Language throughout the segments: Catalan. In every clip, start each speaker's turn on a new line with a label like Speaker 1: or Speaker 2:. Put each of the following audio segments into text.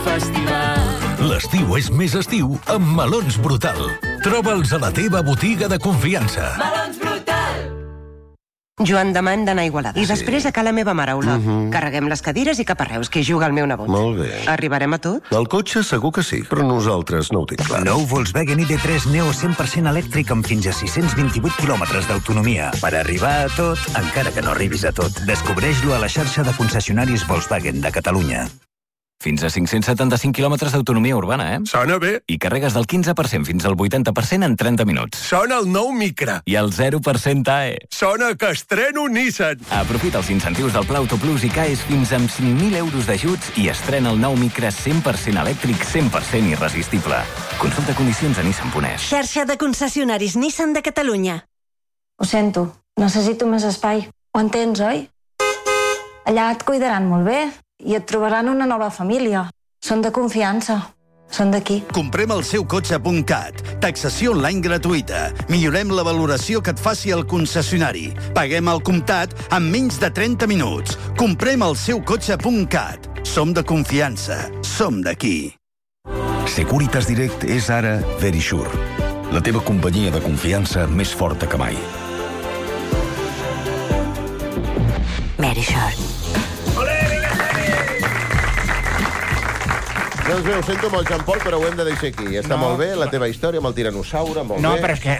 Speaker 1: festival.
Speaker 2: L'estiu és més estiu amb Melons Brutal. Troba'ls a la teva botiga de confiança.
Speaker 1: Melons Brutal.
Speaker 3: Joan, demà hem d'anar a Igualada. I després a ca la meva mare, Ola. Carreguem les cadires i cap a Reus, que hi juga el meu nebot.
Speaker 4: Molt bé.
Speaker 3: Arribarem a tot?
Speaker 4: El cotxe segur que sí, però nosaltres no ho tinc clar.
Speaker 5: Nou Volkswagen ID3 Neo 100% elèctric amb fins a 628 quilòmetres d'autonomia. Per arribar a tot, encara que no arribis a tot. Descobreix-lo a la xarxa de concessionaris Volkswagen de Catalunya.
Speaker 6: Fins a 575 quilòmetres d'autonomia urbana,
Speaker 7: Sona bé.
Speaker 6: I carregues del 15% fins al 80% en 30 minuts.
Speaker 7: Sona el nou Micra.
Speaker 6: I el 0% AE.
Speaker 7: Sona que estreno Nissan.
Speaker 6: Aprofita els incentius del Pla Autoplus i caes fins amb 5.000 euros d'ajuts i estrena el nou Micra 100% elèctric, 100% irresistible. Consulta condicions a Nissan.es.
Speaker 8: Xarxa de concessionaris Nissan de Catalunya.
Speaker 9: Ho sento, necessito més espai. Ho entens, oi? Allà et cuidaran molt bé i et trobaran una nova família. Són de confiança. Són d'aquí.
Speaker 10: Comprem el seu cotxe.cat. Taxació online gratuïta. Millorem la valoració que et faci el concessionari. Paguem al comptat en menys de 30 minuts. Comprem el seu cotxe.cat. Som de confiança. Som d'aquí.
Speaker 2: Securitas Direct és ara Verisure, la teva companyia de confiança més forta que mai.
Speaker 8: Verisure.
Speaker 11: Doncs bé, ho sento molt, Jean Paul, però ho hem de deixar aquí. Està molt bé, la teva història amb el tiranosaure, molt bé.
Speaker 12: No, però és que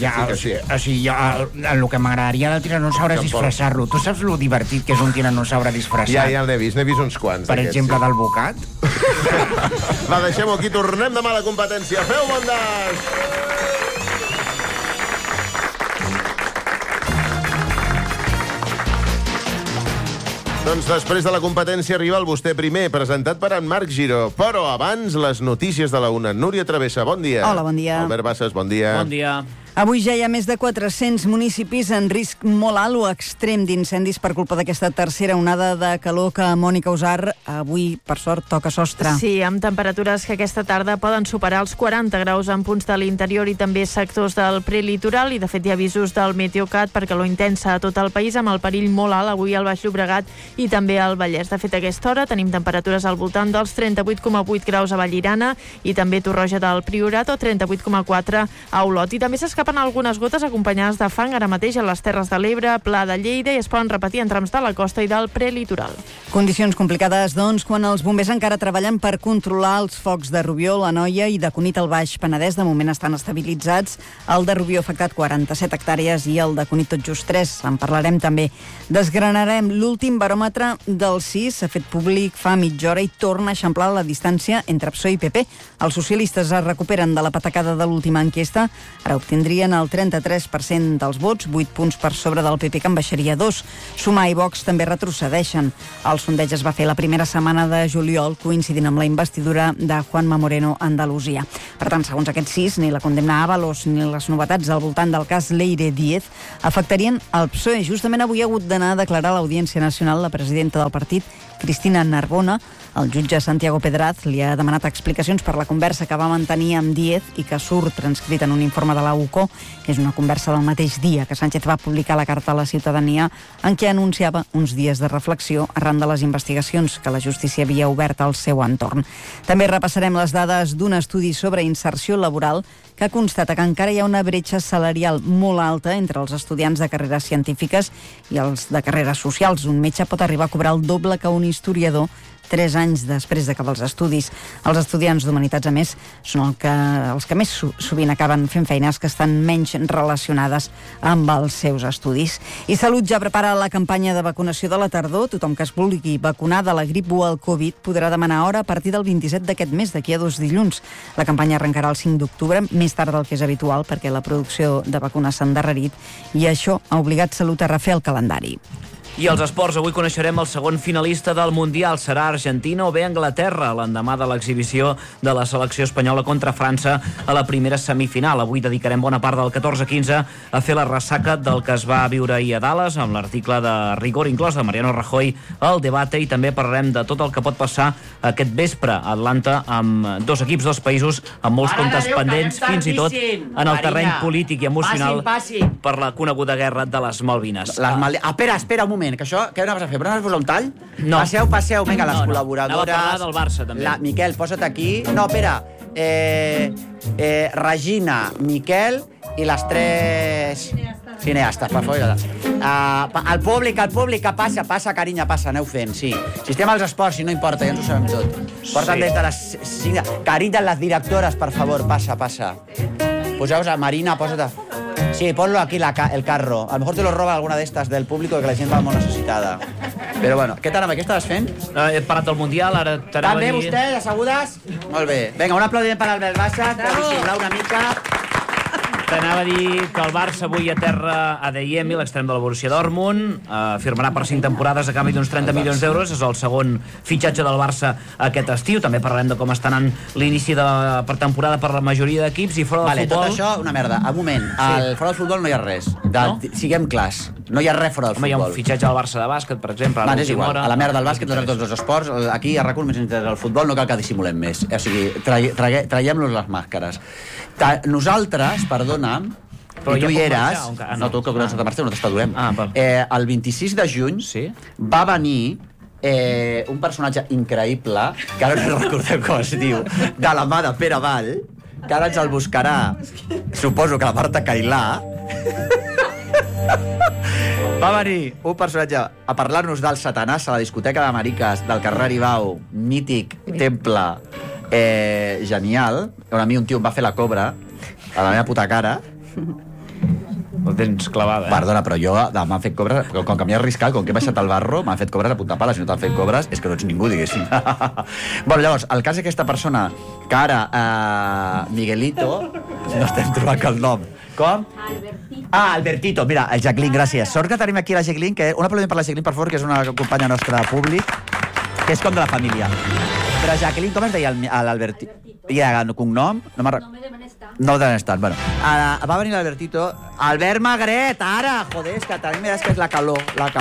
Speaker 12: el que m'agradaria del tiranosaure és disfressar-lo. Tu saps lo divertit que és un tiranosaure disfressat?
Speaker 11: Ja n'he vist uns quants.
Speaker 12: Per exemple, del bocat?
Speaker 11: Va, deixem-ho aquí, tornem demà a la competència. Feu bondat! Doncs després de la competència arriba el Vostè Primer, presentat per en Marc Giró. Però abans, les notícies de la una. Núria Travessa, bon dia.
Speaker 13: Hola, bon dia.
Speaker 11: Albert Bassas, bon dia.
Speaker 14: Bon dia.
Speaker 13: Avui ja hi ha més de 400 municipis en risc molt alt o extrem d'incendis per culpa d'aquesta tercera onada de calor que Mònica Usar avui, per sort, toca sostre.
Speaker 15: Sí, amb temperatures que aquesta tarda poden superar els 40 graus en punts de l'interior i també sectors del prelitoral, i de fet hi ha avisos del Meteocat per calor intensa a tot el país amb el perill molt alt avui al Baix Llobregat i també al Vallès. De fet, a aquesta hora tenim temperatures al voltant dels 38,8 graus a Vallirana i també Torroja del Priorat o 38,4 a Olot. I també s'escapen algunes gotes acompanyades de fang ara mateix a les Terres de l'Ebre, Pla de Lleida, i es poden repetir en trams de la costa i del prelitoral.
Speaker 13: Condicions complicades, doncs, quan els bombers encara treballen per controlar els focs de Rubió, l'Anoia i de Cunit al Baix Penedès. De moment estan estabilitzats. El de Rubió ha afectat 47 hectàrees i el de Cunit tot just 3. En parlarem també. Desgranarem l'últim baròmetre del CIS. S'ha fet públic fa mitja hora i torna a eixamplar la distància entre PSOE i PP. Els socialistes es recuperen de la patacada de l'última enquesta. Ara obtindrien el 33% dels vots, 8 punts per sobre del PP, que en baixaria 2. Sumar i Vox també retrocedeixen. El sondeig es va fer la primera setmana de juliol, coincidint amb la investidura de Juanma Moreno a Andalusia. Per tant, segons aquest CIS, ni la condemna a Ábalos ni les novetats al voltant del cas Leire Díez afectarien el PSOE. Justament avui ha hagut d'anar a declarar a l'Audiència Nacional la presidenta del partit, Cristina Narbona. El jutge Santiago Pedraz li ha demanat explicacions per la conversa que va mantenir amb Díez i que surt transcrit en un informe de la UCO, que és una conversa del mateix dia que Sánchez va publicar la carta a la ciutadania en què anunciava uns dies de reflexió arran de les investigacions que la justícia havia obert al seu entorn. També repassarem les dades d'un estudi sobre inserció laboral que constata que encara hi ha una bretxa salarial molt alta entre els estudiants de carreres científiques i els de carreres socials. Un metge pot arribar a cobrar el doble que un historiador 3 anys després d'acabar els estudis. Els estudiants d'Humanitats, a més, són els que més sovint acaben fent feines que estan menys relacionades amb els seus estudis. I Salut ja prepara la campanya de vacunació de la tardor. Tothom que es vulgui vacunar de la grip o el Covid podrà demanar hora a partir del 27 d'aquest mes, d'aquí a 2 dilluns. La campanya arrencarà el 5 d'octubre, més tard del que és habitual, perquè la producció de vacunes s'ha endarrerit i això ha obligat Salut a refer el calendari.
Speaker 14: I als esports, avui coneixerem el segon finalista del Mundial. Serà Argentina o bé Anglaterra, l'endemà de l'exhibició de la selecció espanyola contra França a la primera semifinal. Avui dedicarem bona part del 14-15 a fer la ressaca del que es va viure ahir a Dallas, amb l'article de Rigor inclòs de Mariano Rajoy al Debate, i també parlarem de tot el que pot passar aquest vespre a Atlanta amb 2 equips, 2 països, amb molts comptes pendents, fins i tot en el terreny polític i emocional per la coneguda guerra de les Malvines.
Speaker 16: Espera un moment. moment, que això... Què anaves a fer? Però anaves a posar un tall?
Speaker 14: No.
Speaker 16: Passeu, vinga, les col·laboradores...
Speaker 14: Anava a parlar del Barça, també.
Speaker 16: Miquel, posa't aquí. No, espera. Regina, Miquel i les 3... cineastes, per favor. El públic, que passa, carinyo, passa, aneu fent, sí. Si estem als esports, si no importa, ja ens ho sabem tot. Porten des de les 5... Carinyo, les directores, per favor, passa. Poseu-vos a Marina, posa't... Sí, ponlo aquí el carro. A lo mejor te lo roba alguna de estas del público que la gent va molt necessitada. Però bueno, què estaves fent?
Speaker 14: He parat el Mundial, ara t'anava a dir...
Speaker 16: També, vostès, assegudes? Molt bé. Vinga, un aplaudiment per Albert Bassat, per dissimular una mica...
Speaker 14: T'anava a dir que el Barça avui aterra a Adeyemi, l'extrem de la Borussia Dortmund, firmarà per 5 temporades a canvi d'uns 30 milions d'euros, és el segon fitxatge del Barça aquest estiu. També parlarem de com està anant l'inici de pretemporada per la majoria d'equips i fora del futbol.
Speaker 16: Tot això, una merda. Un moment, fora del futbol no hi ha res. Siguem clars, no hi ha res fora del futbol.
Speaker 14: Hi ha un fitxatge al Barça de bàsquet, per exemple.
Speaker 16: És igual, a la merda del bàsquet, tots els esports, aquí a RAC1 més interès el futbol, no cal que dissimulem més. O sigui, traiem-nos les màscares. Nosaltres, perdona'm, i tu hi eres... No, tu que a Santa Marta no t'estaduem. El 26 de juny va venir un personatge increïble, que ara no recordem com es diu, de la mà de Pere Vall, que ara ens el buscarà, suposo que la Marta Cailà. Va venir un personatge a parlar-nos del Satanàs a la discoteca de Mariques del carrer Aribau, mític temple genial, on a mi un tio em va fer la cobra a la meva puta cara.
Speaker 14: Ho tens clavada,
Speaker 16: Perdona, però jo m'han fet cobres, com que m'he arriscat, com que he baixat al barro, m'han fet cobres a punta pala. Si no t'han fet cobres, és que no ets ningú, diguéssim. Bueno, llavors, el cas d'aquesta persona, que ara, Miguelito, no estem trobant el nom. Com? Albertito. Mira, el Jacqueline, gràcies. Sort que tenim aquí la Jacqueline, un aplaudiment per la Jacqueline, per favor, que és una companya nostra de públic, que és com de la família. Però Jacqueline, com es deia l'Albertito? Hi ha un cognom? No de n'estat. Bueno, va venir l'Albertito. Albert Magret, ara! Joder, és que també és que és la calor.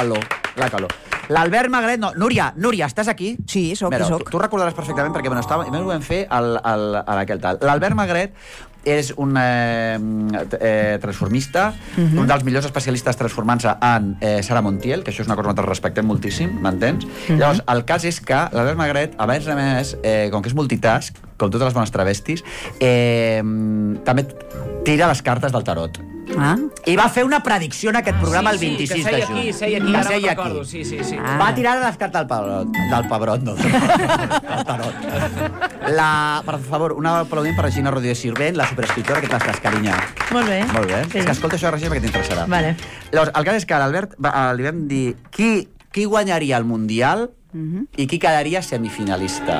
Speaker 16: L'Albert Magret, no. Núria, estàs aquí?
Speaker 13: Sí, soc.
Speaker 16: Tu recordaràs perfectament perquè ho vam fer a aquell tal. L'Albert Magret és un transformista, un dels millors especialistes transformant-se en Sara Montiel, que això és una cosa que nosaltres respectem moltíssim, m'entens? Llavors, el cas és que l'Albert Magret, a més, com que és multitask, com totes les bones travestis, també tira les cartes del tarot. I va fer una predicció en aquest programa el 26 de juny.
Speaker 14: Que seia aquí.
Speaker 16: Va tirar les cartes del pebrot, no, del tarot. Per favor, un aplaudiment per Regina Rodríguez Sirvent, la superescriptora, que t'estàs, carinyo.
Speaker 15: Molt bé.
Speaker 16: Molt bé. És que escolta això, Regina, perquè t'interessarà.
Speaker 15: Vale.
Speaker 16: Llavors, el cas és que a l'Albert li vam dir qui guanyaria el Mundial i qui quedaria semifinalista.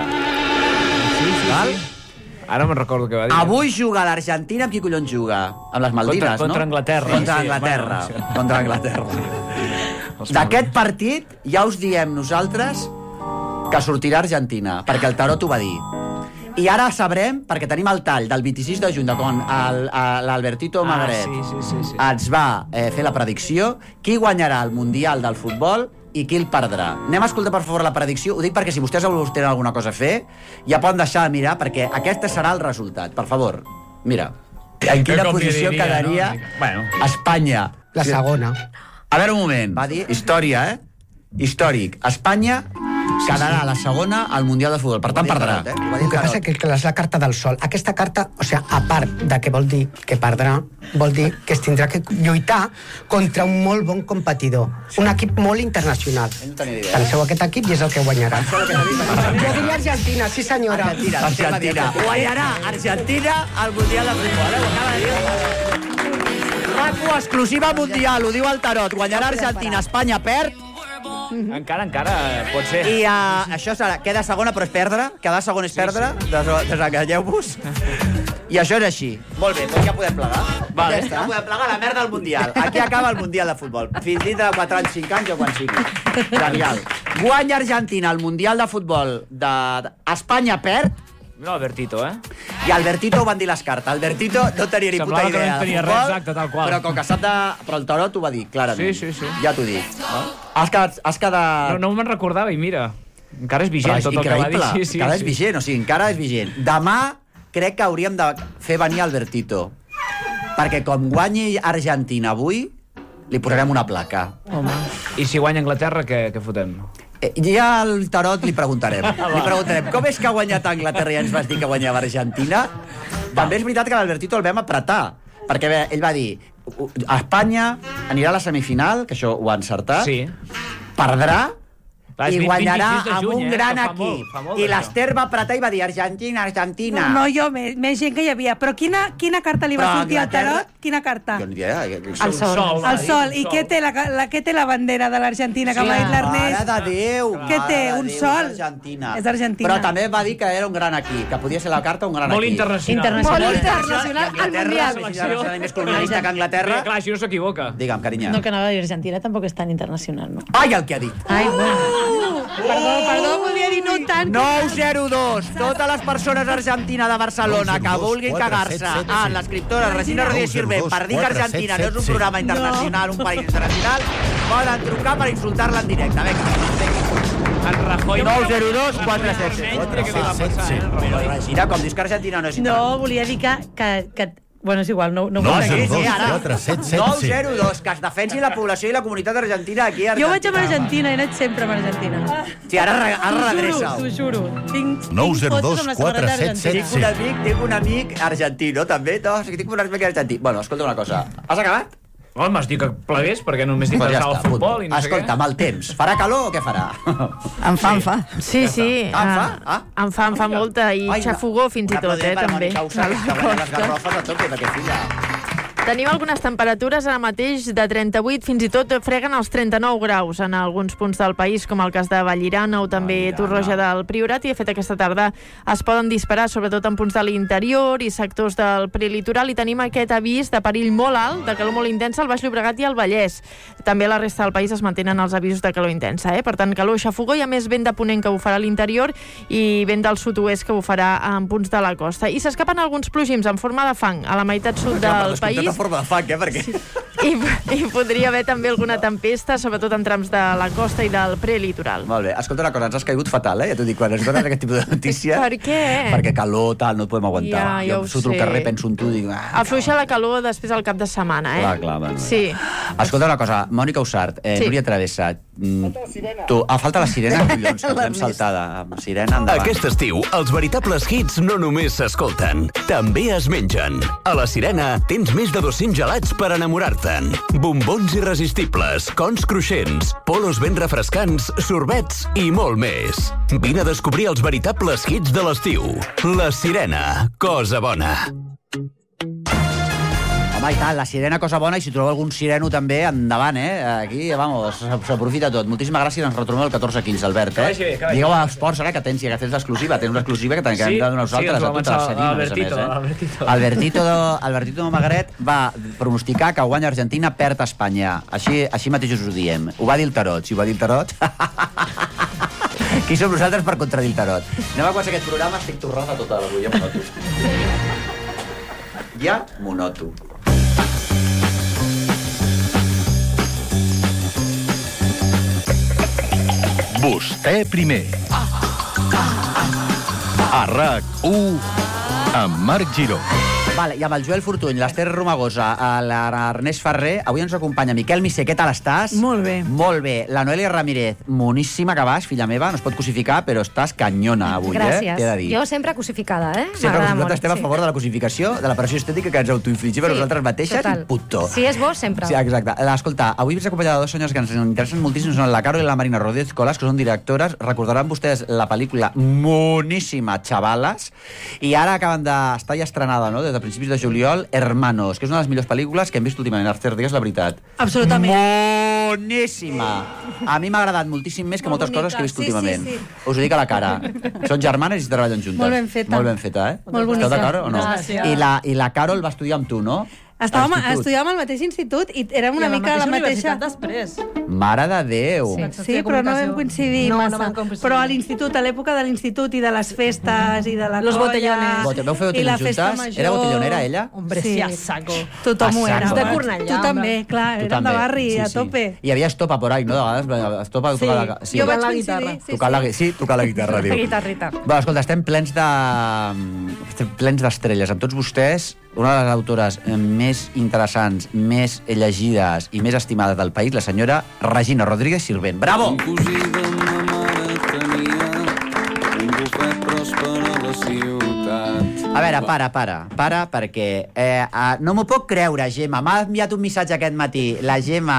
Speaker 16: Val?
Speaker 14: Ara me'n recordo què va dir.
Speaker 16: Avui juga l'Argentina, amb qui collons juga? Amb les Maldives, no?
Speaker 14: Contra Anglaterra.
Speaker 16: Contra Anglaterra. D'aquest partit ja us diem nosaltres que sortirà Argentina, perquè el tarot ho va dir. I ara sabrem, perquè tenim el tall del 26 de juny, de quan l'Albertito Magret ens va fer la predicció, qui guanyarà el Mundial del Futbol i qui el perdrà. Anem a escoltar, per favor, la predicció. Ho dic perquè si vostès tenen alguna cosa a fer, ja poden deixar de mirar, perquè aquest serà el resultat. Per favor, mira. En quina posició quedaria Espanya?
Speaker 12: La segona.
Speaker 16: A veure, un moment. Va dir història, històric. Espanya quedarà a la segona al Mundial de Futbol. Per tant, perdrà.
Speaker 12: El que passa és que és la carta del sol. Aquesta carta, o sigui, a part de que vol dir que perdrà, vol dir que es tindrà que lluitar contra un molt bon competidor. Un equip molt internacional. Penseu aquest equip i és el que guanyarà. Jo diria Argentina, sí senyora.
Speaker 16: Argentina. Guanyarà Argentina al Mundial de Futbol. Ho acaba de dir. RAC1 exclusiva mundial, ho diu el tarot. Guanyarà Argentina, Espanya perd.
Speaker 14: Encara pot ser.
Speaker 16: I això serà, queda segona però és perdre. Quedar segon és perdre. Desenganyeu-vos. I això és així. Molt bé, doncs ja podem plegar.
Speaker 14: Vale.
Speaker 16: Ja podem plegar la merda del Mundial. Aquí acaba el Mundial de Futbol. Fins dintre de 4 anys, 5 anys o quan sigui. Genial. Guanya Argentina el Mundial de Futbol Espanya perd.
Speaker 14: No, Albertito,
Speaker 16: I Albertito ho van dir les cartes. Albertito no tenia ni puta idea de futbol,
Speaker 14: exacte, tal qual.
Speaker 16: però com que sap de... Però el tarot ho va dir, clarament.
Speaker 14: Sí.
Speaker 16: Ja t'ho dic. Has quedat...
Speaker 14: No me'n recordava i mira, encara és vigent tot el que va dir.
Speaker 16: Encara és vigent, o sigui, encara és vigent. Demà crec que hauríem de fer venir Albertito, perquè com guanyi Argentina avui, li posarem una placa.
Speaker 14: I si guanya Anglaterra, què fotem?
Speaker 16: Ja al Tarot li preguntarem. Com és que ha guanyat Anglaterra i ens vas dir que guanyava Argentina? També és veritat que l'Albertito el vam apretar, perquè bé, ell va dir Espanya anirà a la semifinal, que això ho ha encertat, perdrà i guanyarà amb un gran equip. I l'Ester va apretar i va dir Argentina.
Speaker 17: No, jo, més gent que hi havia. Però quina carta li va sortir al Tarot? Quina carta?
Speaker 16: El
Speaker 17: sol. El sol. I què té la bandera de l'Argentina, que m'ha dit l'Ernest?
Speaker 16: Mare de Déu!
Speaker 17: Què té? Un sol? És Argentina.
Speaker 16: Però també va dir que era un gran equip, que podia ser la carta un gran equip.
Speaker 14: Molt internacional.
Speaker 17: Molt internacional al Mundial.
Speaker 16: Anglaterra, més colonialista que Anglaterra.
Speaker 14: Clar, així no s'equivoca.
Speaker 16: Digue'm, carinyo.
Speaker 15: No, que anava a dir Argentina tampoc és tan internacional, no?
Speaker 16: Ai, el que ha dit!
Speaker 15: Ai, bueno.
Speaker 17: Perdó, volia dir no tant.
Speaker 16: 902. Totes les persones argentines de Barcelona que vulguin cagar-se a l'escriptora Regina Rodríguez Sirvent per dir que Argentina no és un programa internacional, un país internacional, poden trucar per insultar-la en directe. Vinga.
Speaker 14: En Rajoy...
Speaker 16: 902 477. Regina, com dius que Argentina no és internacional.
Speaker 17: No, volia dir que bueno, és igual, no ho
Speaker 16: 902, que es defensi la població i la comunitat argentina aquí a Argentina.
Speaker 17: Jo vaig amb Argentina, he anat sempre amb Argentina.
Speaker 16: Sí, ara redreça-ho.
Speaker 17: T'ho juro. Tinc
Speaker 4: 902 477.
Speaker 16: Tinc un amic argentino, també. Tinc un amic argentí. Bueno, escolta una cosa. Has acabat?
Speaker 14: Home, m'has dit que plegués perquè només t'interessava el futbol i no sé què.
Speaker 16: Escolta, amb el temps. Farà calor o què farà?
Speaker 13: Em fa.
Speaker 15: Sí. Em fa molta i
Speaker 16: Ai,
Speaker 15: xafogó fins i tot, també.
Speaker 16: Les garrofes a tope, perquè filla...
Speaker 15: Tenim algunes temperatures ara mateix de 38, fins i tot freguen els 39 graus en alguns punts del país, com el cas de Vallirana o també Torroja del Priorat, i de fet aquesta tarda es poden disparar, sobretot en punts de l'interior i sectors del prelitoral, i tenim aquest avís de perill molt alt, de calor molt intensa al Baix Llobregat i al Vallès. També a la resta del país es mantenen els avisos de calor intensa, Per tant, calor, xafogó, i a més vent de ponent que bufarà a l'interior i vent del sud-oest que bufarà en punts de la costa. I s'escapen alguns plogins en forma de fang a la meitat sud del país.
Speaker 16: Forma de fang, perquè...
Speaker 15: I podria haver també alguna tempesta, sobretot en trams de la costa i del prelitoral.
Speaker 16: Molt bé. Escolta una cosa, ens has caigut fatal, Ja t'ho dic, quan ens dones aquest tipus de notícia...
Speaker 15: Per què?
Speaker 16: Perquè calor, tal, no et podem aguantar.
Speaker 15: Ja
Speaker 16: jo surto al carrer, penso en tu i dic...
Speaker 15: Afluixa la calor després al cap de setmana,
Speaker 16: Clar, bueno.
Speaker 15: Sí.
Speaker 16: Escolta una cosa, Mònica Usart, Núria Travessa, tu, falta la sirena, collons, que ens hem saltada. Sirena, endavant.
Speaker 18: Aquest estiu, els veritables hits no només s'escolten, també es mengen. A la Sirena tens més de 200 gelats per enamorar-te'n. Bombons irresistibles, cons cruixents, polos ben refrescants, sorbets i molt més. Vine a descobrir els veritables hits de l'estiu. La Sirena, cosa bona.
Speaker 16: Home, i tal, la sirena, cosa bona, i si trobeu algun sireno també, endavant, Aquí, vamos, s'aprofita tot. Moltíssimes gràcies, ens retrobem el 14-15, Albert, Digueu a Esports, ara, que tens l'exclusiva, tens una exclusiva que hem de donar nosaltres, a tu te la cedim, Albertito Magret va pronosticar que guanya Argentina, perd Espanya. Així mateix us ho diem. Ho va dir el Tarot. Si ho va dir el Tarot... Qui som nosaltres per contradir el Tarot? Anem a començar aquest programa, estic torrat a tota l'avui, ja m'ho noto.
Speaker 2: Vostè primer. A RAC1 amb Marc Giró.
Speaker 16: Vale, i amb el Joel Fortuny, l'Ester Romagosa, l'Ernest Ferrer, avui ens acompanya Miquel Missé. Què tal estàs?
Speaker 17: Molt bé.
Speaker 16: Molt bé. La Noelia Ramírez, moníssima que vas, filla meva, no es pot cosificar, però estàs canyona avui,
Speaker 19: Gràcies.
Speaker 16: T'he de dir.
Speaker 19: Jo sempre cosificada,
Speaker 16: Sempre nosaltres estem a favor de la cosificació, de la pressió estètica que ens autoinfligim a nosaltres mateixes
Speaker 19: total.
Speaker 16: I puto.
Speaker 19: Si és bo, sempre.
Speaker 16: Sí, exacte. Escolta, avui ens acompanya de dos senyors que ens interessen moltíssim, són la Caro i la Marina Rodríguez Colas, que són directores. Recordaran vostès la pel·lícula moníssima Chavalas, i ara acaben d'estar ja estrenada, no?, des de principis de juliol, Hermanos, que és una de les millors pel·lícules que hem vist últimament. Esther, digues la veritat.
Speaker 17: Absolutament.
Speaker 16: Boníssima. A mi m'ha agradat moltíssim més que moltes coses que he vist últimament. Us ho dic a la cara. Són germanes i treballen juntes.
Speaker 17: Molt ben feta.
Speaker 16: Molt ben feta,
Speaker 17: Molt bonica.
Speaker 16: Esteu d'acord o no?
Speaker 17: Gràcies.
Speaker 16: I la Carol va estudiar amb tu, no?
Speaker 17: Estudiàvem al mateix institut i érem una mica a la mateixa...
Speaker 20: després.
Speaker 16: Mare de Déu!
Speaker 17: Sí, però no vam coincidir massa. Però a l'institut, a l'època de l'institut i de les festes i de la
Speaker 19: Los botellones.
Speaker 16: Vau fer botellons juntes? Era botellonera, ella?
Speaker 20: Hombre, sí, a saco.
Speaker 17: Tothom ho era.
Speaker 19: De Cornellà.
Speaker 17: Tu també, clar, érem de barri, a tope.
Speaker 16: Hi havia estopa por ahí, no? De vegades, estopa a tocar la...
Speaker 17: Jo vaig coincidir.
Speaker 16: Tocar la guitarra, diu.
Speaker 19: La guitarrita.
Speaker 16: Va, escolta, estem plens d'estrelles. Amb tots vostès una de les autores més interessants, més llegides i més estimades del país, la senyora Regina Rodríguez Sirvent. Bravo!
Speaker 20: Un cosí de ma mare tenia un bufet pròsper a la ciutat.
Speaker 16: A veure, para, perquè no m'ho puc creure, Gemma. M'ha enviat un missatge aquest matí. La Gemma,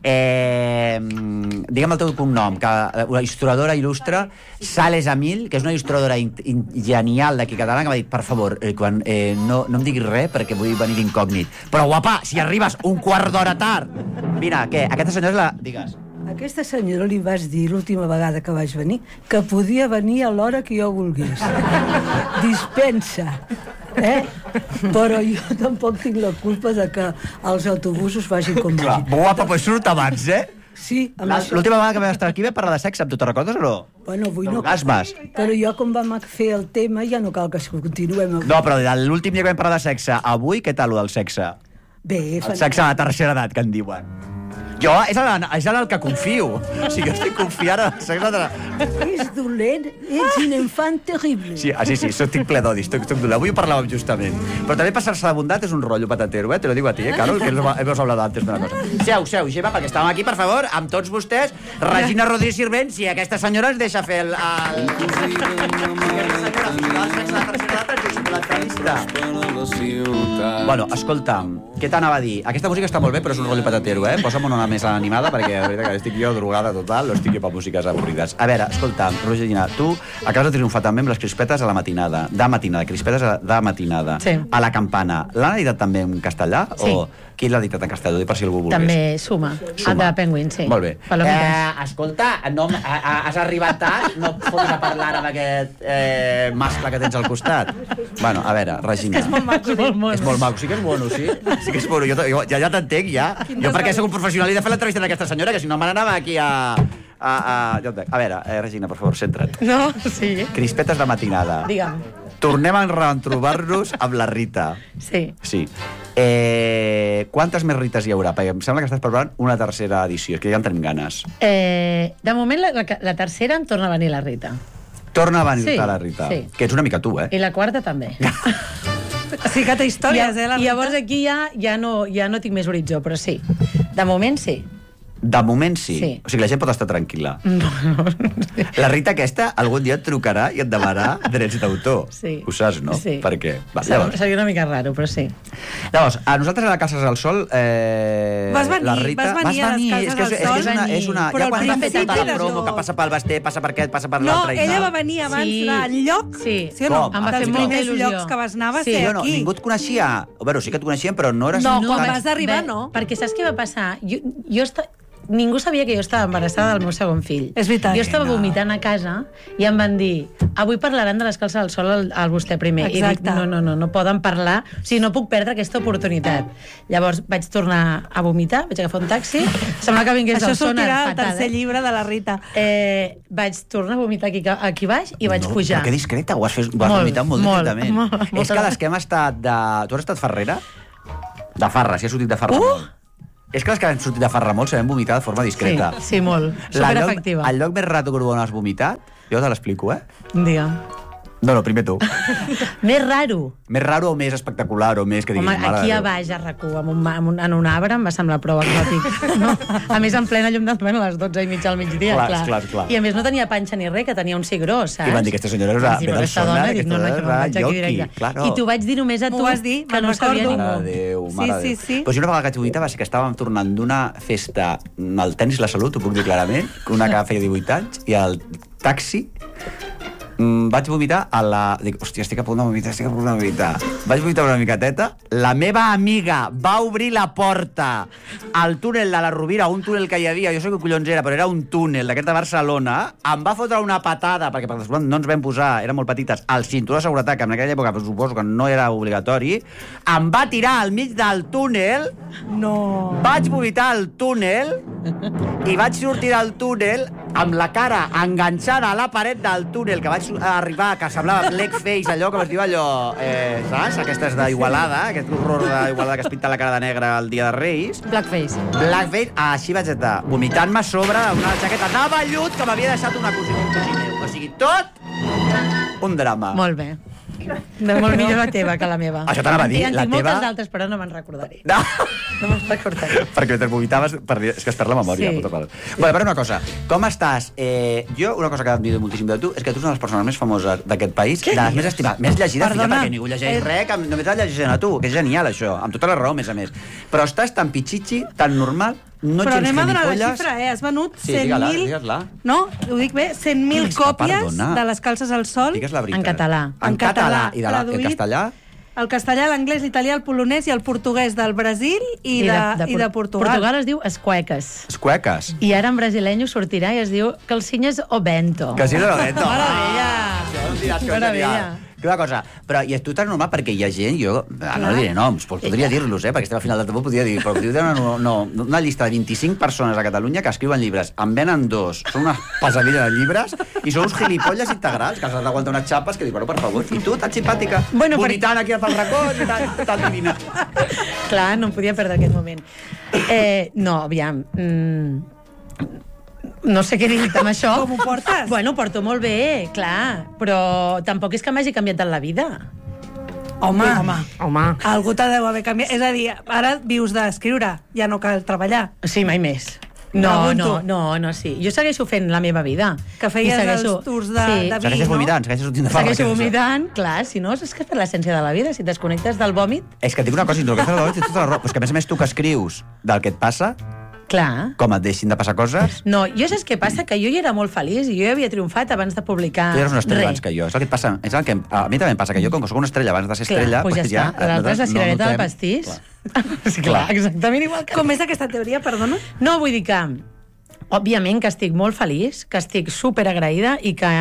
Speaker 16: digue'm el teu cognom, que una historiadora il·lustre, Sales Amil, que és una il·lustradora genial d'aquí catalana, que m'ha dit, per favor, no em diguis res perquè vull venir d'incògnit. Però, guapa, si arribes un quart d'hora tard... Mira, què? Aquesta senyora és la... Digues.
Speaker 17: Aquesta senyora li vaig dir l'última vegada que vaig venir que podia venir a l'hora que jo volgués. Dispensa. Però jo tampoc tinc la culpa de que els autobusos vagin com vagin.
Speaker 16: Guapa, pues surt abans,
Speaker 17: Sí,
Speaker 16: l'última vegada que vam estar aquí vam parlar de sexe, tu te'n recordes o no?
Speaker 17: Bueno, avui no.
Speaker 16: Orgasmes.
Speaker 17: Però jo, com vam fer el tema, ja no cal que continuem.
Speaker 16: No, però l'últim dia que vam parlar de sexe, avui, què tal, del sexe?
Speaker 17: Bé,
Speaker 16: el sexe a la tercera edat, que en diuen. Jo és en el que confio. O sigui, jo estic confiant en el sexe de...
Speaker 17: És dolent, ets un infant terrible.
Speaker 16: Sí, estic ple d'odi, estic dolent. Avui ho parlàvem justament. Però també passar-se de bondat és un rotllo patatero, te lo digo a ti, Carol, que hemos hablado antes d'una cosa. Seu, Gemma, perquè estàvem aquí, per favor, amb tots vostès. Regina Rodríguez Sirvent, si aquesta senyora ens deixa fer Bueno, escolta'm, què t'anava a dir? Aquesta música està molt bé, però és un rotllo patatero, Posa'm una més animada, perquè la veritat que estic jo drogada total, no estic jo per músiques avorrides. A veure, escolta'm, Regina, tu acabes de triomfar també amb les crispetes a la matinada. Crispetes de matinada.
Speaker 21: Sí.
Speaker 16: A la campana. L'han editat també en castellà?
Speaker 21: Sí.
Speaker 16: O qui l'ha editat en castellà? Per si algú volgués.
Speaker 21: També Suma. El de Penguin, sí.
Speaker 16: Molt bé.
Speaker 21: Escolta,
Speaker 16: has arribat tard, no fotis a parlar ara d'aquest mascle que tens al costat. Bueno, a veure, Regina.
Speaker 21: És molt maco.
Speaker 16: És molt maco, sí que és bueno, sí? Sí que és bueno, jo ja t'entenc, ja. Jo perquè soc un professional i de fer l'entrevista d'aquesta senyora, que si no me n'anava aquí a veure, Regina, per favor, centra't.
Speaker 21: No, sí.
Speaker 16: Crispetes de matinada.
Speaker 21: Digue'm.
Speaker 16: Tornem a retrobar-nos amb la Rita.
Speaker 21: Sí.
Speaker 16: Quantes més Rites hi haurà? Perquè em sembla que estàs preparant una tercera edició, que ja en tenim ganes.
Speaker 21: De moment, la tercera em torna a venir la Rita.
Speaker 16: Torna a venir la Rita.
Speaker 21: Sí.
Speaker 16: Que ets una mica tu,
Speaker 21: I la quarta també.
Speaker 17: Sí que té històries, la Rita.
Speaker 21: I llavors aquí ja no tinc més horitzó, però sí. De moment, sí.
Speaker 16: De moment sí.
Speaker 21: Sí.
Speaker 16: O sigui, la gent pot estar tranquil·la.
Speaker 21: No.
Speaker 16: La Rita aquesta algun dia et trucarà i et demanarà drets d'autor.
Speaker 21: Sí.
Speaker 16: Ho saps, no?
Speaker 21: Sí.
Speaker 16: Per què?
Speaker 21: Seria una mica raro, però sí.
Speaker 16: Llavors, a nosaltres a la Cases del Sol...
Speaker 17: Vas venir
Speaker 16: a les Cases del Sol. És una...
Speaker 21: Però
Speaker 16: ja quan
Speaker 21: al principi
Speaker 16: la promo, que passa pel Basté, passa per aquest, passa per
Speaker 17: No,
Speaker 16: l'altre...
Speaker 17: ella va venir abans del lloc.
Speaker 21: Sí.
Speaker 17: Sí o no?
Speaker 21: Em va fer molta il·lusió.
Speaker 17: Dels llocs que vas anar va ser
Speaker 16: Jo no,
Speaker 17: aquí.
Speaker 16: ningú et coneixia. Bueno, sí que et coneixien, però no eres...
Speaker 17: No, quan vas arribar, no.
Speaker 21: Perquè saps què va passar? Ningú sabia que jo estava embarassada del meu segon fill.
Speaker 17: És veritat.
Speaker 21: Jo estava vomitant a casa i em van dir, avui parlaran de les Calces del Sol al vostè primer.
Speaker 17: Exacte.
Speaker 21: I dic, no poden parlar, o sigui, no puc perdre aquesta oportunitat. Llavors vaig tornar a vomitar, vaig agafar un taxi, sembla que vingués
Speaker 17: Això
Speaker 21: del Sonar
Speaker 17: sortirà al
Speaker 21: fatal.
Speaker 17: tercer llibre de la Rita.
Speaker 21: Vaig tornar a vomitar aquí baix i vaig pujar.
Speaker 16: Però que discreta, ho has vomitat molt discretament. És que les que hem estat de... Tu has estat farrera? De farra, si has sortit de farra molt. És que les que han sortit de farra molt sabem vomitar de forma discreta.
Speaker 21: Sí, molt. Superefectiva.
Speaker 16: El lloc més rato que on has vomitat, jo te l'explico,
Speaker 21: Digue'm.
Speaker 16: No, primer tu.
Speaker 21: Més raro.
Speaker 16: Més raro o més espectacular o més que diguis...
Speaker 21: Home, aquí a baix, a RAC1, en un arbre, em va semblar prou exòtic. No? A més, en plena llum del a les 12:30 al migdia,
Speaker 16: clar.
Speaker 21: I a més no tenia panxa ni res, que tenia un cigró, saps?
Speaker 16: I van dir, aquesta senyora ve del Sonar, aquesta dona era ioqui.
Speaker 21: I t'ho vaig dir només a tu, que no sabia ningú.
Speaker 16: Mare de Déu, mare de Déu.
Speaker 21: Sí.
Speaker 16: Pues una vegada que vaig vomitar va ser que estàvem tornant d'una festa al Tenis La Salut, ho puc dir clarament, una que feia 18 anys, i al taxi vaig vomitar a la... Dic, hòstia, estic a punt de vomitar. Vaig vomitar una miqueteta. La meva amiga va obrir la porta al túnel de la Rovira, un túnel que hi havia, jo sé que collons era, però era un túnel d'aquest de Barcelona, em va fotre una patada, perquè per descomptat no ens vam posar, eren molt petites, al cinturó de seguretat, que en aquella època suposo que no era obligatori, em va tirar al mig del túnel, vaig vomitar al túnel, i vaig sortir del túnel amb la cara enganxada a la paret del túnel, que vaig arribar, que semblava blackface, allò que es diu allò, saps? Aquestes d'Igualada, aquest horror d'Igualada que es pinta la cara de negre el dia de Reis.
Speaker 21: Blackface,
Speaker 16: així vaig estar, vomitant-me sobre una jaqueta de vellut que m'havia deixat una cosina, un cosí meu. O sigui, tot un drama.
Speaker 21: Molt bé. De molt millor la teva que la meva.
Speaker 16: Això t'anava a dir, la
Speaker 21: teva... moltes
Speaker 16: d'altres,
Speaker 21: però no me'n recordaré.
Speaker 16: No.
Speaker 21: No me'n recordaré.
Speaker 16: Perquè te vomitaves, és que es perd la memòria.
Speaker 21: Sí.
Speaker 16: Bueno, però una cosa, com estàs? Jo, una cosa que admiro moltíssim de tu és que tu ets una de les persones més famoses d'aquest país, de les més estimades, més llegides, filla, perquè ningú llegeix res, només la llegeixen a tu, que és genial, això, amb tota la raó, a més a més. Però estàs tan pitxitxi, tan normal, no
Speaker 21: però
Speaker 16: gens
Speaker 21: anem a donar la
Speaker 16: gilipolles...
Speaker 21: xifra, Has venut 100.000...
Speaker 16: Sí, digues-la.
Speaker 21: No, ho dic bé, 100.000 còpies
Speaker 16: perdona.
Speaker 21: de Les calces al sol
Speaker 16: Digues la veritat.
Speaker 21: en català.
Speaker 16: En català. I el castellà?
Speaker 21: El castellà, l'anglès, l'italià, el polonès i el portuguès del Brasil i de Portugal.
Speaker 1: Portugal es diu escuecas.
Speaker 16: Escuecas.
Speaker 1: I ara en brasileño sortirà i es diu calcinyes o bento.
Speaker 16: Calcinyes o bento.
Speaker 21: Meravella.
Speaker 16: Això no em diràs que
Speaker 1: Meravella.
Speaker 16: Una cosa, però i tu tan normal perquè hi ha gent, jo no diré noms, podria dir-los, perquè estem al final del tempo, podria dir, però podria dir una llista de 25 persones a Catalunya que escriuen llibres, en venen 2, són una pesadilla de llibres, i són uns gilipolles integrals, que has d'aguantar unes xapes que dic, bueno, per favor, i tu, tan simpàtica, vomitant aquí al racons i tan divina.
Speaker 21: Clar, no em podia perdre aquest moment. No, aviam... No sé què dir amb això. Com ho portes? Bueno, porto molt bé, clar, però tampoc és que m'hagi canviat tant la vida. Home. Algú t'ha deu haver canviat. És a dir, ara vius d'escriure, ja no cal treballar.
Speaker 1: Sí, mai més. No, sí. Jo segueixo fent la meva vida.
Speaker 21: Que feies els tours de vi, no?
Speaker 16: Segueixes vomitant, segueixes sortint de fama.
Speaker 1: Segueixo vomitant, clar, si no, és que és per l'essència de la vida, si et desconnectes del vòmit...
Speaker 16: És que et dic una cosa, si no que del vòmit, tota la raó. Però és que a més tu que escrius del que et passa...
Speaker 21: Clar.
Speaker 16: Com et deixin de passar coses?
Speaker 21: No, jo saps què passa? Que jo hi era molt feliç i jo havia triomfat abans de publicar
Speaker 16: Tu eres una estrella abans que jo. És el que et passa. És el que a mi també em passa, que jo, com que soc una estrella abans de ser estrella...
Speaker 21: Clar, doncs ja està. L'altra és la cirereta del pastís. Clar, exactament igual que... Com és aquesta teoria, perdona? No, vull dir que, òbviament, que estic molt feliç, que estic superagraïda i que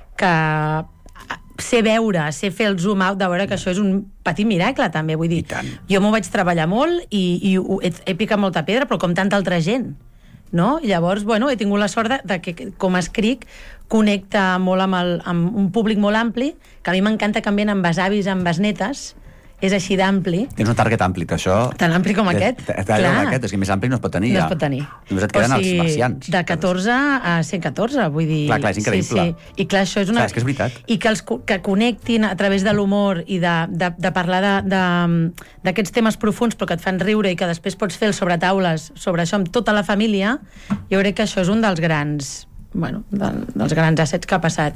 Speaker 21: sé veure, sé fer el zoom out de veure que això és un petit miracle, també, vull dir. Jo m'ho vaig treballar molt i he picat molta pedra, però com tanta altra gent, no? I llavors, bueno, he tingut la sort de que, com escric, connecta molt amb un públic molt ampli, que a mi m'encanta canviar amb besavis, amb besnetes, és així d'ampli.
Speaker 16: Tens un target ampli, que això...
Speaker 21: Tan ampli com aquest.
Speaker 16: Clar. És que més ampli no es pot tenir,
Speaker 21: ja. No es pot tenir.
Speaker 16: Només et queden els marcians.
Speaker 21: De 14 a 114, vull dir...
Speaker 16: Clar, és increïble.
Speaker 21: Sí. I clar, això és una...
Speaker 16: Clar, és que és veritat.
Speaker 21: I que connectin a través de l'humor i de parlar d'aquests temes profuns, però que et fan riure i que després pots fer els sobretaules sobre això amb tota la família, jo crec que això és un dels grans... Bueno, dels grans assets que ha passat.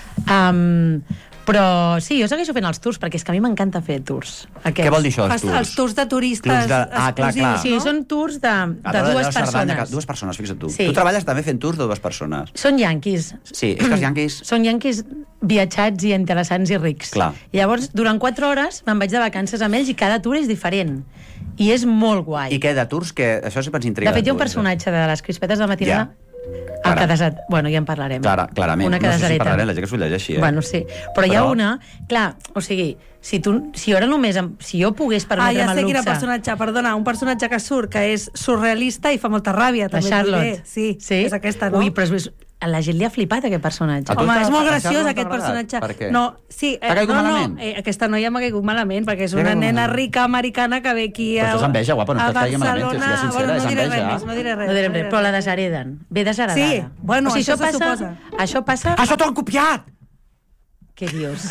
Speaker 21: Però sí, jo segueixo fent els tours, perquè és que a mi m'encanta fer tours.
Speaker 16: Què vol dir això, els tours?
Speaker 21: Els tours de turistes exclusius. Sí, són tours de dues persones.
Speaker 16: Dues persones, fixa't tu.
Speaker 21: Sí.
Speaker 16: Tu treballes també fent tours de dues persones.
Speaker 21: Són yanquis.
Speaker 16: Sí, és que els yanquis...
Speaker 21: Són yanquis viatjats i interessants i rics.
Speaker 16: Clar.
Speaker 21: Llavors, durant 4 hores me'n vaig de vacances amb ells i cada tour és diferent. I és molt guai.
Speaker 16: I què, de tours? Això sempre ens intriga.
Speaker 21: De fet, hi ha un personatge de les crispetes de matinada... Bueno, ja en parlarem.
Speaker 16: Clarament.
Speaker 21: Una que
Speaker 16: no sé si parlarem, la gent que s'ho llegeixi,
Speaker 21: Bueno, sí. Però hi ha una... Clar, o sigui, si ara només... Si jo pogués permetre'm el luxe... Ja sé quin personatge, perdona, un personatge que surt, que és surrealista i fa molta ràbia, també.
Speaker 1: La Charlotte.
Speaker 21: Sí, és aquesta, no?
Speaker 1: Ui, però a la gent li ha flipat, aquest personatge.
Speaker 21: Home, és molt graciós, aquest personatge.
Speaker 16: Per què?
Speaker 21: No, sí,
Speaker 16: t'ha caigut malament?
Speaker 21: Aquesta noia m'ha caigut malament, perquè és una nena rica americana que ve aquí a...
Speaker 16: Però això és enveja, guapa, no et caigui malament, si és sincera, és enveja.
Speaker 21: No diré res.
Speaker 1: Però la deshereden. Ve desheredada.
Speaker 21: Sí, bueno, això se suposa.
Speaker 1: Això passa...
Speaker 16: Això t'ho han copiat!
Speaker 1: Què dius?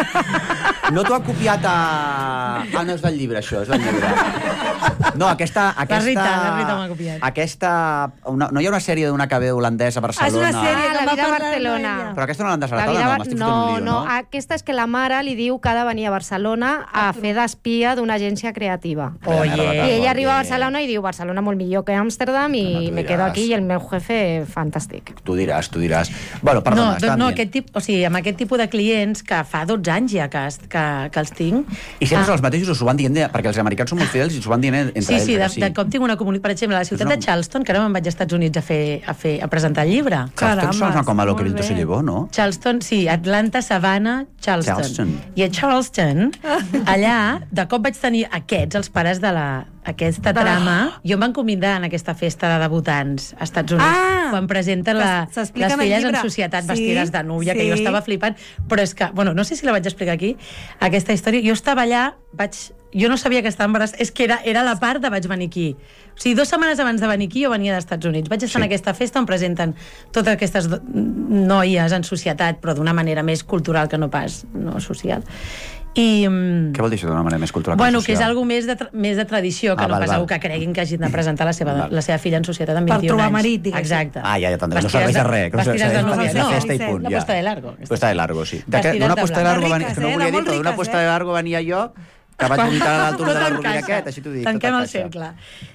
Speaker 16: No t'ho han copiat a... Ah, no és del llibre, això, és del llibre. No, aquesta...
Speaker 1: La Rita m'ha copiat.
Speaker 16: No hi ha una sèrie d'una que ve holandesa a Barcelona?
Speaker 21: És una sèrie
Speaker 19: La vida a Barcelona.
Speaker 16: Però aquesta no l'han desheretada, no? M'estic fotent un lío, no?
Speaker 19: Aquesta és que la mare li diu que ha de venir a Barcelona a fer d'espia d'una agència creativa. I ella arriba a Barcelona i diu Barcelona molt millor que Amsterdam i me quedo aquí i el meu jefe fantàstic.
Speaker 16: Tu diràs. Bueno, perdona,
Speaker 21: no, amb aquest tipus de clients que fa 12 anys ja que els tinc.
Speaker 16: I sempre són els mateixos, s'ho van dient, perquè els americans són molt fidels i s'ho van dient entre ells.
Speaker 21: Sí, de cop tinc una comunitat, per exemple, a la ciutat de Charleston, que ara me'n vaig als Estats Units a presentar el llibre.
Speaker 16: Charleston sona com a lo que el se llevó, no?
Speaker 21: Charleston, sí, Atlanta, Savannah, Charleston. I a Charleston, allà, de cop vaig tenir aquests, els pares de aquesta trama, jo em van convidar en aquesta festa de debutants als Estats Units, quan presenten les filles en societat vestides de núvia, que jo estava flipant, però és que, bueno, no sé si la vaig explicar aquí, aquesta història, jo estava allà, jo no sabia que estava embarassada, és que era la part de vaig venir aquí. O sigui, 2 setmanes abans de venir aquí jo venia dels Estats Units. Vaig estar en aquesta festa on presenten totes aquestes noies en societat, però d'una manera més cultural que no pas social. I,
Speaker 16: què vol dir això d'una manera més cultural?
Speaker 21: Bueno, que és algo més de tradició, que no pas algo que creguin que hagin de presentar la seva filla en societat amb 21 anys.
Speaker 17: Per trobar marit, diguéssim.
Speaker 21: Exacte.
Speaker 16: Ja, també. No serveix de res.
Speaker 21: Vestides de núvia.
Speaker 16: No, festa i punt.
Speaker 21: La puesta de largo.
Speaker 16: Puesta de largo, sí. D'una puesta de largo, que no volia dir, però d'una puesta de largo venia jo, que vaig vomitar a l'altura de la rovira aquest, així t'ho dic.
Speaker 21: Tanquem el cercle.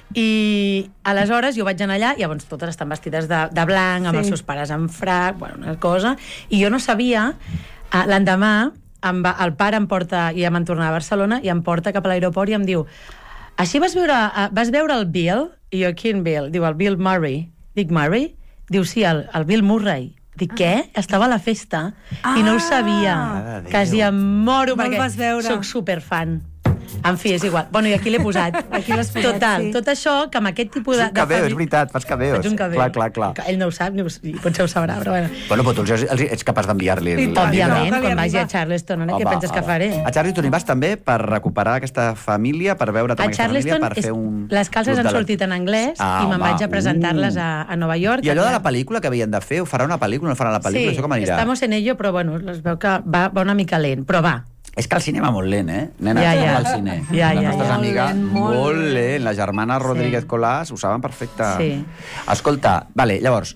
Speaker 21: I aleshores jo vaig anar allà, i llavors totes estan vestides de blanc, amb els seus pares en frac, bueno, una cosa, i jo no sabia, l'endemà, el pare em porta, i ja me'n tornar a Barcelona, i em porta cap a l'aeroport i em diu: així vas veure el Bill? I jo, quin Bill? Diu, el Bill Murray. Dic, Murray? Diu, sí, el Bill Murray. Dic, què? Estava a la festa i no ho sabia. Quasi em moro perquè soc superfan. En fi, és igual. Bueno, i aquí l'he posat. Total, tot això, que amb aquest tipus de...
Speaker 16: És un cabeo, és veritat, fas cabeos.
Speaker 21: Faig un cabeo.
Speaker 16: Clar.
Speaker 21: Ell no ho sap, i potser ho sabrà, però bueno.
Speaker 16: Bueno, però tu ets capaç d'enviar-li...
Speaker 21: Òbviament, quan vagi a Charleston, què penses que faré?
Speaker 16: A Charleston hi vas també per recuperar aquesta família, per veure tota aquesta família, per fer un...
Speaker 21: Les calces han sortit en anglès i me'n vaig a presentar-les a Nova York.
Speaker 16: I allò de la pel·lícula que havien de fer, ho farà una pel·lícula, no farà la pel·lícula? Això com anirà?
Speaker 21: Sí, estamos en ello, però bueno, es veu que va una mica lent, però va.
Speaker 16: És que el cinema molt lent, Nena, al cine. Les nostres amigues, molt lent. La germana Rodríguez Colàs ho saben perfecte.
Speaker 21: Sí.
Speaker 16: Escolta, llavors,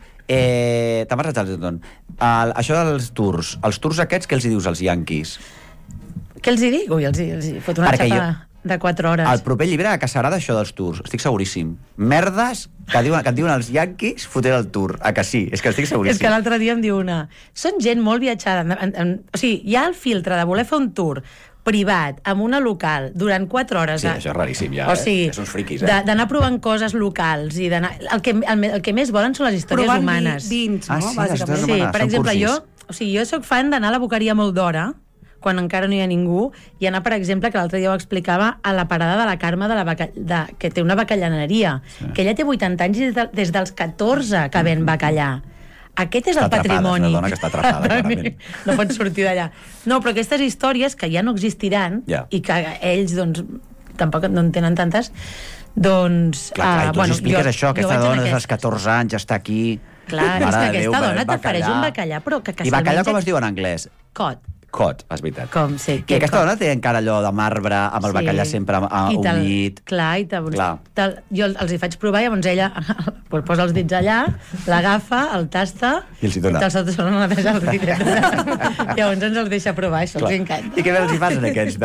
Speaker 16: te'n vas a Charleston. Això dels tours, els tours aquests, què els dius als yanquis?
Speaker 21: Què els dic? Ui, els fot una xapa de 4 hores.
Speaker 16: El proper llibre caçarà d'això dels tours, estic seguríssim. Merdes que et diuen els yanquis fotent el tour. Que sí? És que estic seguríssim.
Speaker 21: És que l'altre dia em diu una... Són gent molt viatjada. O sigui, hi ha el filtre de voler fer un tour privat, amb una local, durant 4 hores.
Speaker 16: Sí, això és raríssim, ja.
Speaker 21: O sigui,
Speaker 16: són uns friquis,
Speaker 21: d'anar provant coses locals i d'anar... El que més volen són les històries humanes.
Speaker 17: Provant vins, no? Bàsicament.
Speaker 21: Sí, per exemple, jo soc fan d'anar a la Boqueria molt d'hora, quan encara no hi ha ningú, i anar, per exemple, que l'altre dia ho explicava, a la parada de la Carme, que té una bacallaneria, que ella té 80 anys i des dels 14 que ven bacallà. Aquest és el patrimoni.
Speaker 16: És una dona que està atrapada, clarament.
Speaker 21: No pot sortir d'allà. No, però aquestes històries, que ja no existiran, i que ells, doncs, tampoc no en tenen tantes, doncs...
Speaker 16: Clar, i tu els expliques això, aquesta dona des dels 14 anys està aquí...
Speaker 21: Clar, és que aquesta dona t'ofereix un bacallà, però que
Speaker 16: I bacallà com es diu en anglès?
Speaker 21: Cod,
Speaker 16: és veritat.
Speaker 21: Com, sí.
Speaker 16: I aquesta dona té encara allò de marbre, amb el bacallà sempre unit.
Speaker 21: Clar, jo els hi faig provar, i llavors ella posa els dits allà, l'agafa, el tasta,
Speaker 16: i els hi dona.
Speaker 21: I te'ls dona neteja els dits. Llavors ens els deixa provar, això els encanta.
Speaker 16: I què els hi fas en aquests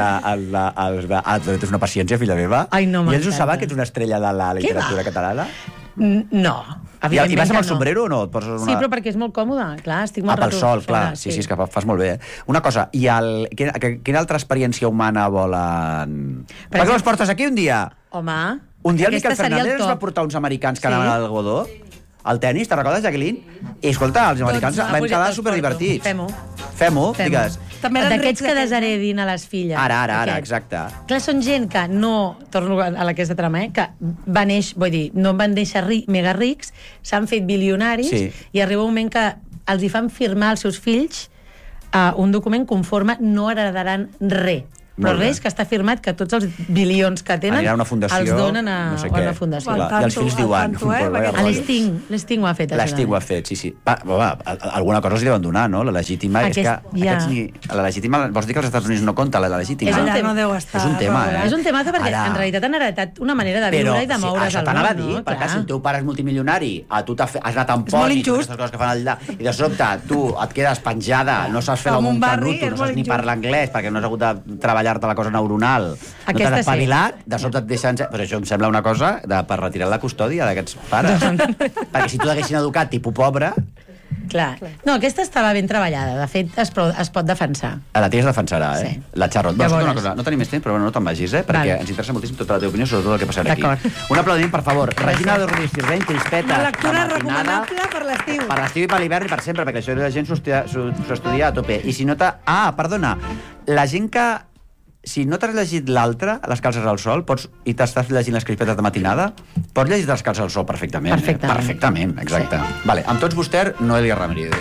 Speaker 16: tu tens una paciència, filla meva?
Speaker 21: Ai, no,
Speaker 16: i ells ho saben que ets una estrella de la literatura catalana?
Speaker 21: No.
Speaker 16: I vas amb el sombrero o no?
Speaker 21: Sí, però perquè és molt còmode. Clar, estic molt
Speaker 16: pel sol, clar. Sí, és que fas molt bé. Una cosa, i quina altra experiència humana volen... Per què els portes aquí un dia?
Speaker 21: Home...
Speaker 16: Un dia el Miquel Fernández ens va portar uns americans que anaven a l'algodó, al tenis, te'n recordes, Jacqueline? I escolta, els americans vam quedar superdivertits. Fem-ho, digues.
Speaker 21: D'aquests que desheredin a les filles.
Speaker 16: Ara, exacte.
Speaker 21: Clar, són gent que no, torno a aquesta trama, que va néixer, vull dir, no van néixer mega rics, s'han fet bilionaris, i arriba un moment que els hi fan firmar als seus fills un document conforme no heredaran res. Però res, que està afirmat que tots els bilions que tenen els donen a una fundació.
Speaker 16: I els fills diuen...
Speaker 21: L'Sting ho ha fet, això.
Speaker 16: L'Sting ho ha fet, sí. Alguna cosa els deuen donar, no? La legítima... La legítima... Vols dir que als Estats Units no compta, la legítima?
Speaker 17: Allà no deu estar.
Speaker 16: És un tema,
Speaker 21: És un tema perquè en realitat han heretat una manera de viure i de moure's al món.
Speaker 16: Però això t'anava a dir, perquè si el teu pare és multimilionari, tu has anat amb poni, totes aquestes coses que fan allà, i de sobte tu et quedes penjada, no saps fer un canut, no saps ni parlar anglès, perquè no has hagut de treballar la cosa neuronal, no t'has espavilat, de sobte et deixen... Però això em sembla una cosa per retirar la custòdia d'aquests pares. Perquè si tu t'haguessin educat tipus pobre...
Speaker 21: Clar. No, aquesta estava ben treballada. De fet, es pot defensar.
Speaker 16: La tia es defensarà, La Charlotte. Vols una cosa? No tenim més temps, però no te'n vagis, perquè ens interessa moltíssim tota la teva opinió sobre tot el que passarà aquí. Un aplaudiment, per favor. Regina de Rodríguez Sirvent, crispeta.
Speaker 17: Una lectura recomanable per l'estiu.
Speaker 16: Per l'estiu i per l'hivern i per sempre, perquè això la gent s'ho estudia a tope. I si no perdona, la gent que si no t'has llegit l'altre, Les calces al sol, i t'estàs llegint les crispetes de matinada, pots llegir Les calces al sol perfectament. Perfectament, exacte. Sí. Vale, amb tots vostè, Noelia Ramírez.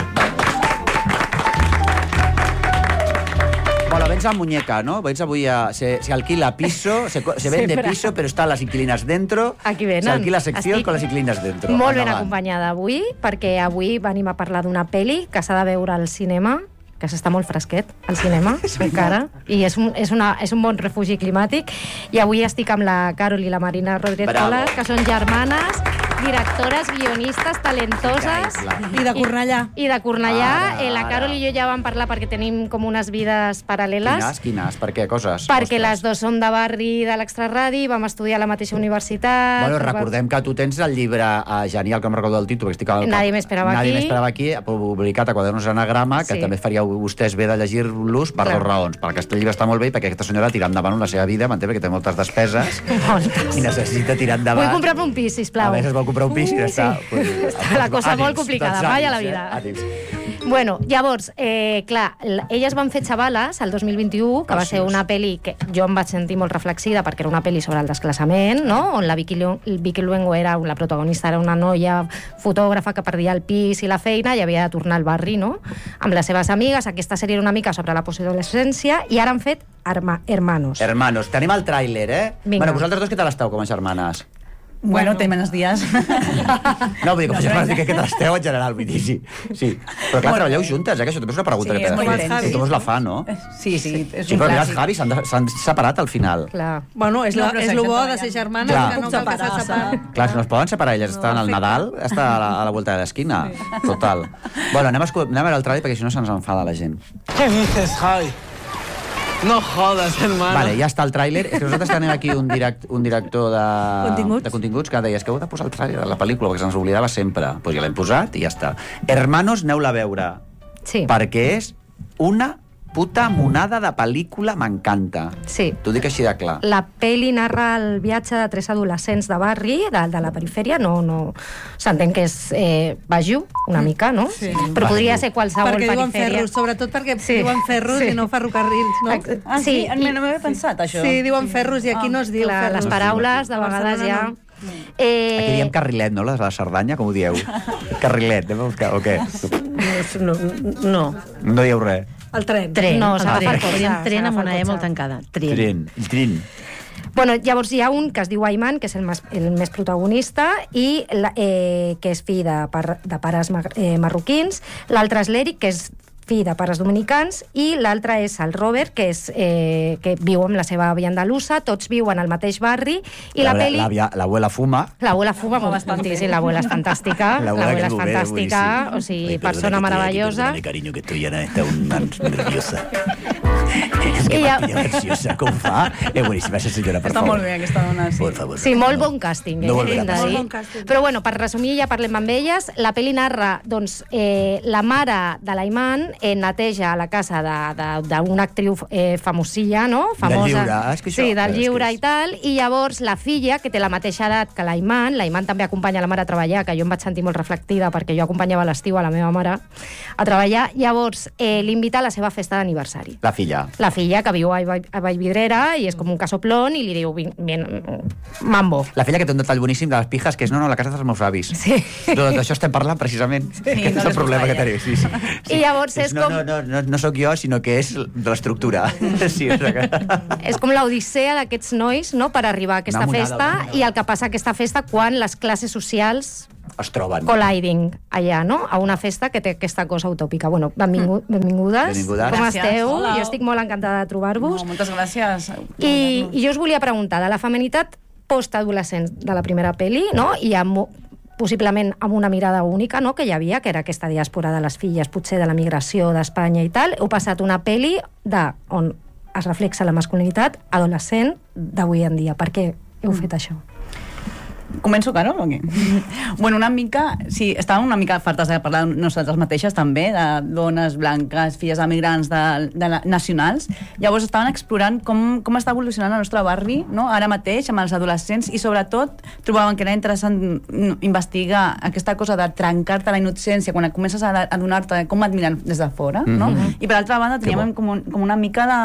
Speaker 16: Bueno, vens a Muñeca, ¿no? Vens avui a... Se alquila piso, se vende piso, però estan les inquilines dentro.
Speaker 19: Aquí venen.
Speaker 16: Se alquila secció con les inquilines dentro.
Speaker 19: Molt ben acompanyada avui, perquè avui venim a parlar d'una pel·li que s'ha de veure al cinema, que s'està molt fresquet al cinema, encara, i és un bon refugi climàtic. I avui estic amb la Carol i la Marina Rodríguez Colas, que són germanes, directores, guionistes, talentoses.
Speaker 21: I de Cornellà.
Speaker 19: I de Cornellà. La Carol i jo ja vam parlar perquè tenim com unes vides paral·leles.
Speaker 16: Quines? Per què coses?
Speaker 19: Perquè les dues som de barri de l'Extraradi, vam estudiar a la mateixa universitat.
Speaker 16: Bueno, recordem que tu tens el llibre genial, que no em recordo el títol,
Speaker 19: Nadie me esperaba aquí,
Speaker 16: publicat a Quadernos Anagrama, que també faríeu vostès bé de llegir-los per dues raons. Perquè el llibre està molt bé i perquè aquesta senyora tira endavant la seva vida, m'entén, perquè té moltes despeses i necessita tirar endavant.
Speaker 19: Vull comprar-me un pis, sisplau.
Speaker 16: A més, es vol comprar un pis i està...
Speaker 19: Està la cosa molt complicada, mai a la vida. Bueno, llavors, clar, elles van fer Xavales el 2021, que va ser una pel·li que jo em vaig sentir molt reflexiva perquè era una pel·li sobre el desclassament, no? On la Vicky Luengo era, la protagonista era una noia fotògrafa que perdia el pis i la feina i havia de tornar al barri, no? Amb les seves amigues. Aquesta sèrie era una mica sobre la postadolescència i ara han fet Hermanos.
Speaker 16: Hermanos. Tenim el tràiler,
Speaker 19: Vinga.
Speaker 16: Bueno, vosaltres dos què tal esteu com a germanes?
Speaker 3: Bueno, té menys dies.
Speaker 16: No, vull dir, com si germanes, què tal esteu en general? Vull dir, sí. Però clar, treballeu juntes, que això també és una pregunta que t'he de fer. Tothom la fa, no?
Speaker 3: Sí, és un clàssic.
Speaker 16: Però mira, els Javis s'han separat al final.
Speaker 21: Clar. Bueno, és lo bo de ser germanes, que no cal que se separen.
Speaker 16: Clar, si no es poden separar, elles estan al Nadal, està a la vuelta de l'esquina. Total. Bueno, anem a veure el tràiler perquè si no se'ns enfada la gent.
Speaker 22: Què dices, Javi? No jodas, hermano.
Speaker 16: Vale, ja està el tràiler. És que nosaltres tenim aquí un director de continguts que deia que heu de posar el tràiler de la pel·lícula perquè se'ns oblidava sempre. Doncs ja l'hem posat i ja està. Hermanos, aneu-la a veure.
Speaker 19: Sí.
Speaker 16: Perquè és una puta monada de pel·lícula, m'encanta.
Speaker 19: Sí.
Speaker 16: T'ho dic així de clar.
Speaker 19: La pel·li narra el viatge de 3 adolescents de barri, de la perifèria, no s'entén que és Bajú, una mica, no?
Speaker 21: Sí.
Speaker 19: Però podria ser qualsevol
Speaker 21: perquè
Speaker 19: perifèria.
Speaker 21: Diuen ferros, sobretot perquè diuen ferros i no ferrocarrils, no?
Speaker 3: Sí, no m'havia pensat, això.
Speaker 21: Sí, diuen ferros i aquí no es diu ferros.
Speaker 19: Les paraules, de vegades ja...
Speaker 16: Aquí diem carrilet, no? Les de la Cerdanya, com ho dieu? Carrilet, anem a buscar, o què?
Speaker 21: No.
Speaker 16: No dieu res.
Speaker 21: El tren.
Speaker 19: No, s'agafa el cotxe.
Speaker 21: Tren amb una E molt tancada.
Speaker 16: Tren.
Speaker 19: Bueno, llavors hi ha un que es diu Ayman, que és el més protagonista, i que és fill de pares marroquins. L'altre és l'Eric, que és fill de pares dominicans, i l'altre és el Robert, que viu amb la seva àvia andalusa, tots viuen al mateix barri, i la pel·li...
Speaker 16: L'abuela fuma.
Speaker 19: L'abuela fuma moltíssim, l'abuela és fantàstica, l'abuela és fantàstica, o sigui, persona meravellosa.
Speaker 5: Cariño, que estoy nerviosa.
Speaker 16: És que m'ha graciosa, com fa? Boníssima, aquesta senyora, per favor.
Speaker 3: Està molt bé, aquesta dona, sí.
Speaker 16: Por favor.
Speaker 19: Sí, molt bon càsting,
Speaker 16: no volverà a passar.
Speaker 19: Però bueno, per resumir, ja parlem amb elles. La pel·li narra, doncs, la mare de l'Ayman neteja a la casa d'una actriu famosilla, no? Famosa.
Speaker 16: Del lliure, és que això...
Speaker 19: Sí, del lliure i tal, i llavors la filla, que té la mateixa edat que l'Ayman també acompanya la mare a treballar, que jo em vaig sentir molt reflectida perquè jo acompanyava a l'estiu a la meva mare a treballar, llavors l'invita a la seva festa d'aniversari.
Speaker 16: La filla,
Speaker 19: que viu a Vallvidrera i és com un casoplón i li diu mambo.
Speaker 16: La filla que té un detall boníssim de les pijas, que és la casa dels meus avis.
Speaker 19: Sí.
Speaker 16: D'això estem parlant precisament. Aquest és el problema que tenim. Sí.
Speaker 19: I llavors és com...
Speaker 16: No sóc jo, sinó que és de l'estructura. Sí,
Speaker 19: és com l'odissea d'aquests nois, no?, per arribar a aquesta festa, i el que passa a aquesta festa quan les classes socials
Speaker 16: es troben.
Speaker 19: Colliding allà, no?, a una festa que té aquesta cosa utòpica. Bueno, benvingudes. Com esteu?
Speaker 3: Hola.
Speaker 19: Jo estic molt encantada de trobar-vos.
Speaker 3: No, moltes gràcies.
Speaker 19: I jo us volia preguntar de la feminitat postadolescent de la primera pel·li, no?, i possiblement amb una mirada única, no?, que hi havia, que era aquesta diàspora de les filles, potser de la migració d'Espanya i tal. Heu passat una pel·li on es reflexa la masculinitat adolescent d'avui en dia. Per què heu fet això?
Speaker 3: Començo, Carol, o què? Bueno, una mica... Sí, estàvem una mica fartes de parlar de nosaltres mateixes, també, de dones blanques, filles emigrants nacionals. Llavors estaven explorant com està evolucionant el nostre barri, no?, ara mateix, amb els adolescents, i sobretot trobaven que era interessant investigar aquesta cosa de trencar-te la innocència quan comences a adonar-te com et miren des de fora, no? I per altra banda teníem com una mica de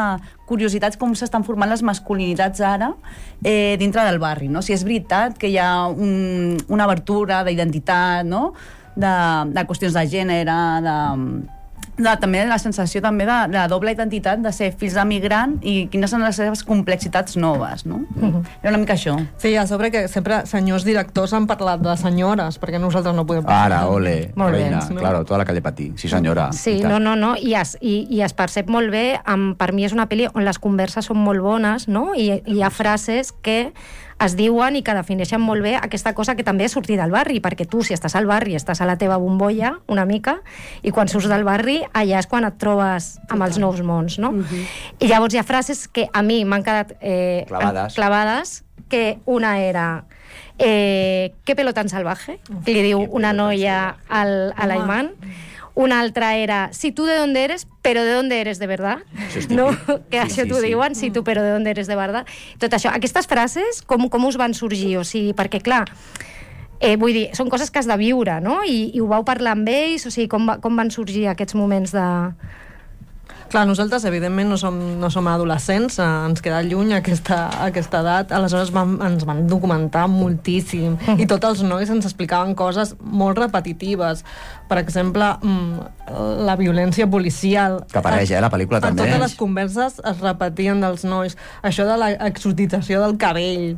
Speaker 3: curiositats com s'estan formant les masculinitats ara dintre del barri, no? Si és veritat que hi ha una obertura d'identitat, no? De qüestions de gènere, també la sensació també de doble identitat de ser fills de migrant i quines són les seves complexitats noves, no? Era una mica això.
Speaker 6: Sí, a sobre que sempre senyors directors han parlat de senyores, perquè nosaltres no podem parlar.
Speaker 16: Ara, ole, reina, claro, tota la calle patí. Sí, senyora.
Speaker 19: Sí, no, i es percep molt bé, per mi és una pel·li on les converses són molt bones, no? I hi ha frases que es diuen i que defineixen molt bé aquesta cosa que també és sortir del barri, perquè tu, si estàs al barri, estàs a la teva bombolla, una mica, i quan surts del barri, allà és quan et trobes amb els nous mons, no? I llavors hi ha frases que a mi m'han quedat clavades, que una era «Qué pelo tan salvaje», que li diu una noia a l'Aiman. Una altra era, si tú de dónde eres, pero de dónde eres de verdad, no? Que això t'ho diuen, si tu, però de dónde eres de verdad. Tot això, aquestes frases, com us van sorgir? O sigui, perquè, clar, vull dir, són coses que has de viure, no? I ho vau parlar amb ells, o sigui, com van sorgir aquests moments de...
Speaker 6: Clar, nosaltres, evidentment, no som adolescents, ens queda lluny aquesta edat, aleshores ens van documentar moltíssim, i tots els nois ens explicaven coses molt repetitives. Per exemple, la violència policial.
Speaker 16: Que apareix, la pel·lícula també.
Speaker 6: A totes les converses es repetien dels nois. Això de l'exotització del cabell.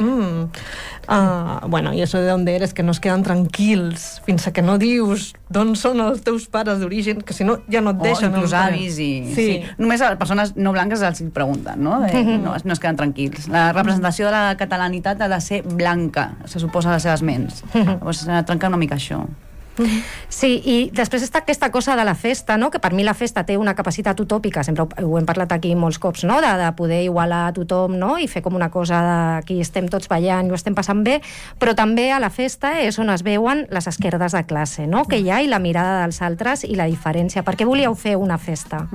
Speaker 6: Bueno, i això de on eres, que no es queden tranquils fins a que no dius d'on són els teus pares d'origen, que si no ja no et deixen.
Speaker 3: O inclús avis i... Sí. Només a les persones no blanques els pregunten, no? No es queden tranquils. La representació de la catalanitat ha de ser blanca, se suposa a les seves ments. Llavors trenca una mica això.
Speaker 19: Sí, i després està aquesta cosa de la festa, no? Que per mi la festa té una capacitat utòpica, sempre ho hem parlat aquí molts cops, no? De poder igualar a tothom, no? I fer com una cosa aquí estem tots ballant i ho estem passant bé, però també a la festa és on es veuen les esquerdes de classe, no? Que hi ha, i la mirada dels altres i la diferència. Per què volíeu fer una festa?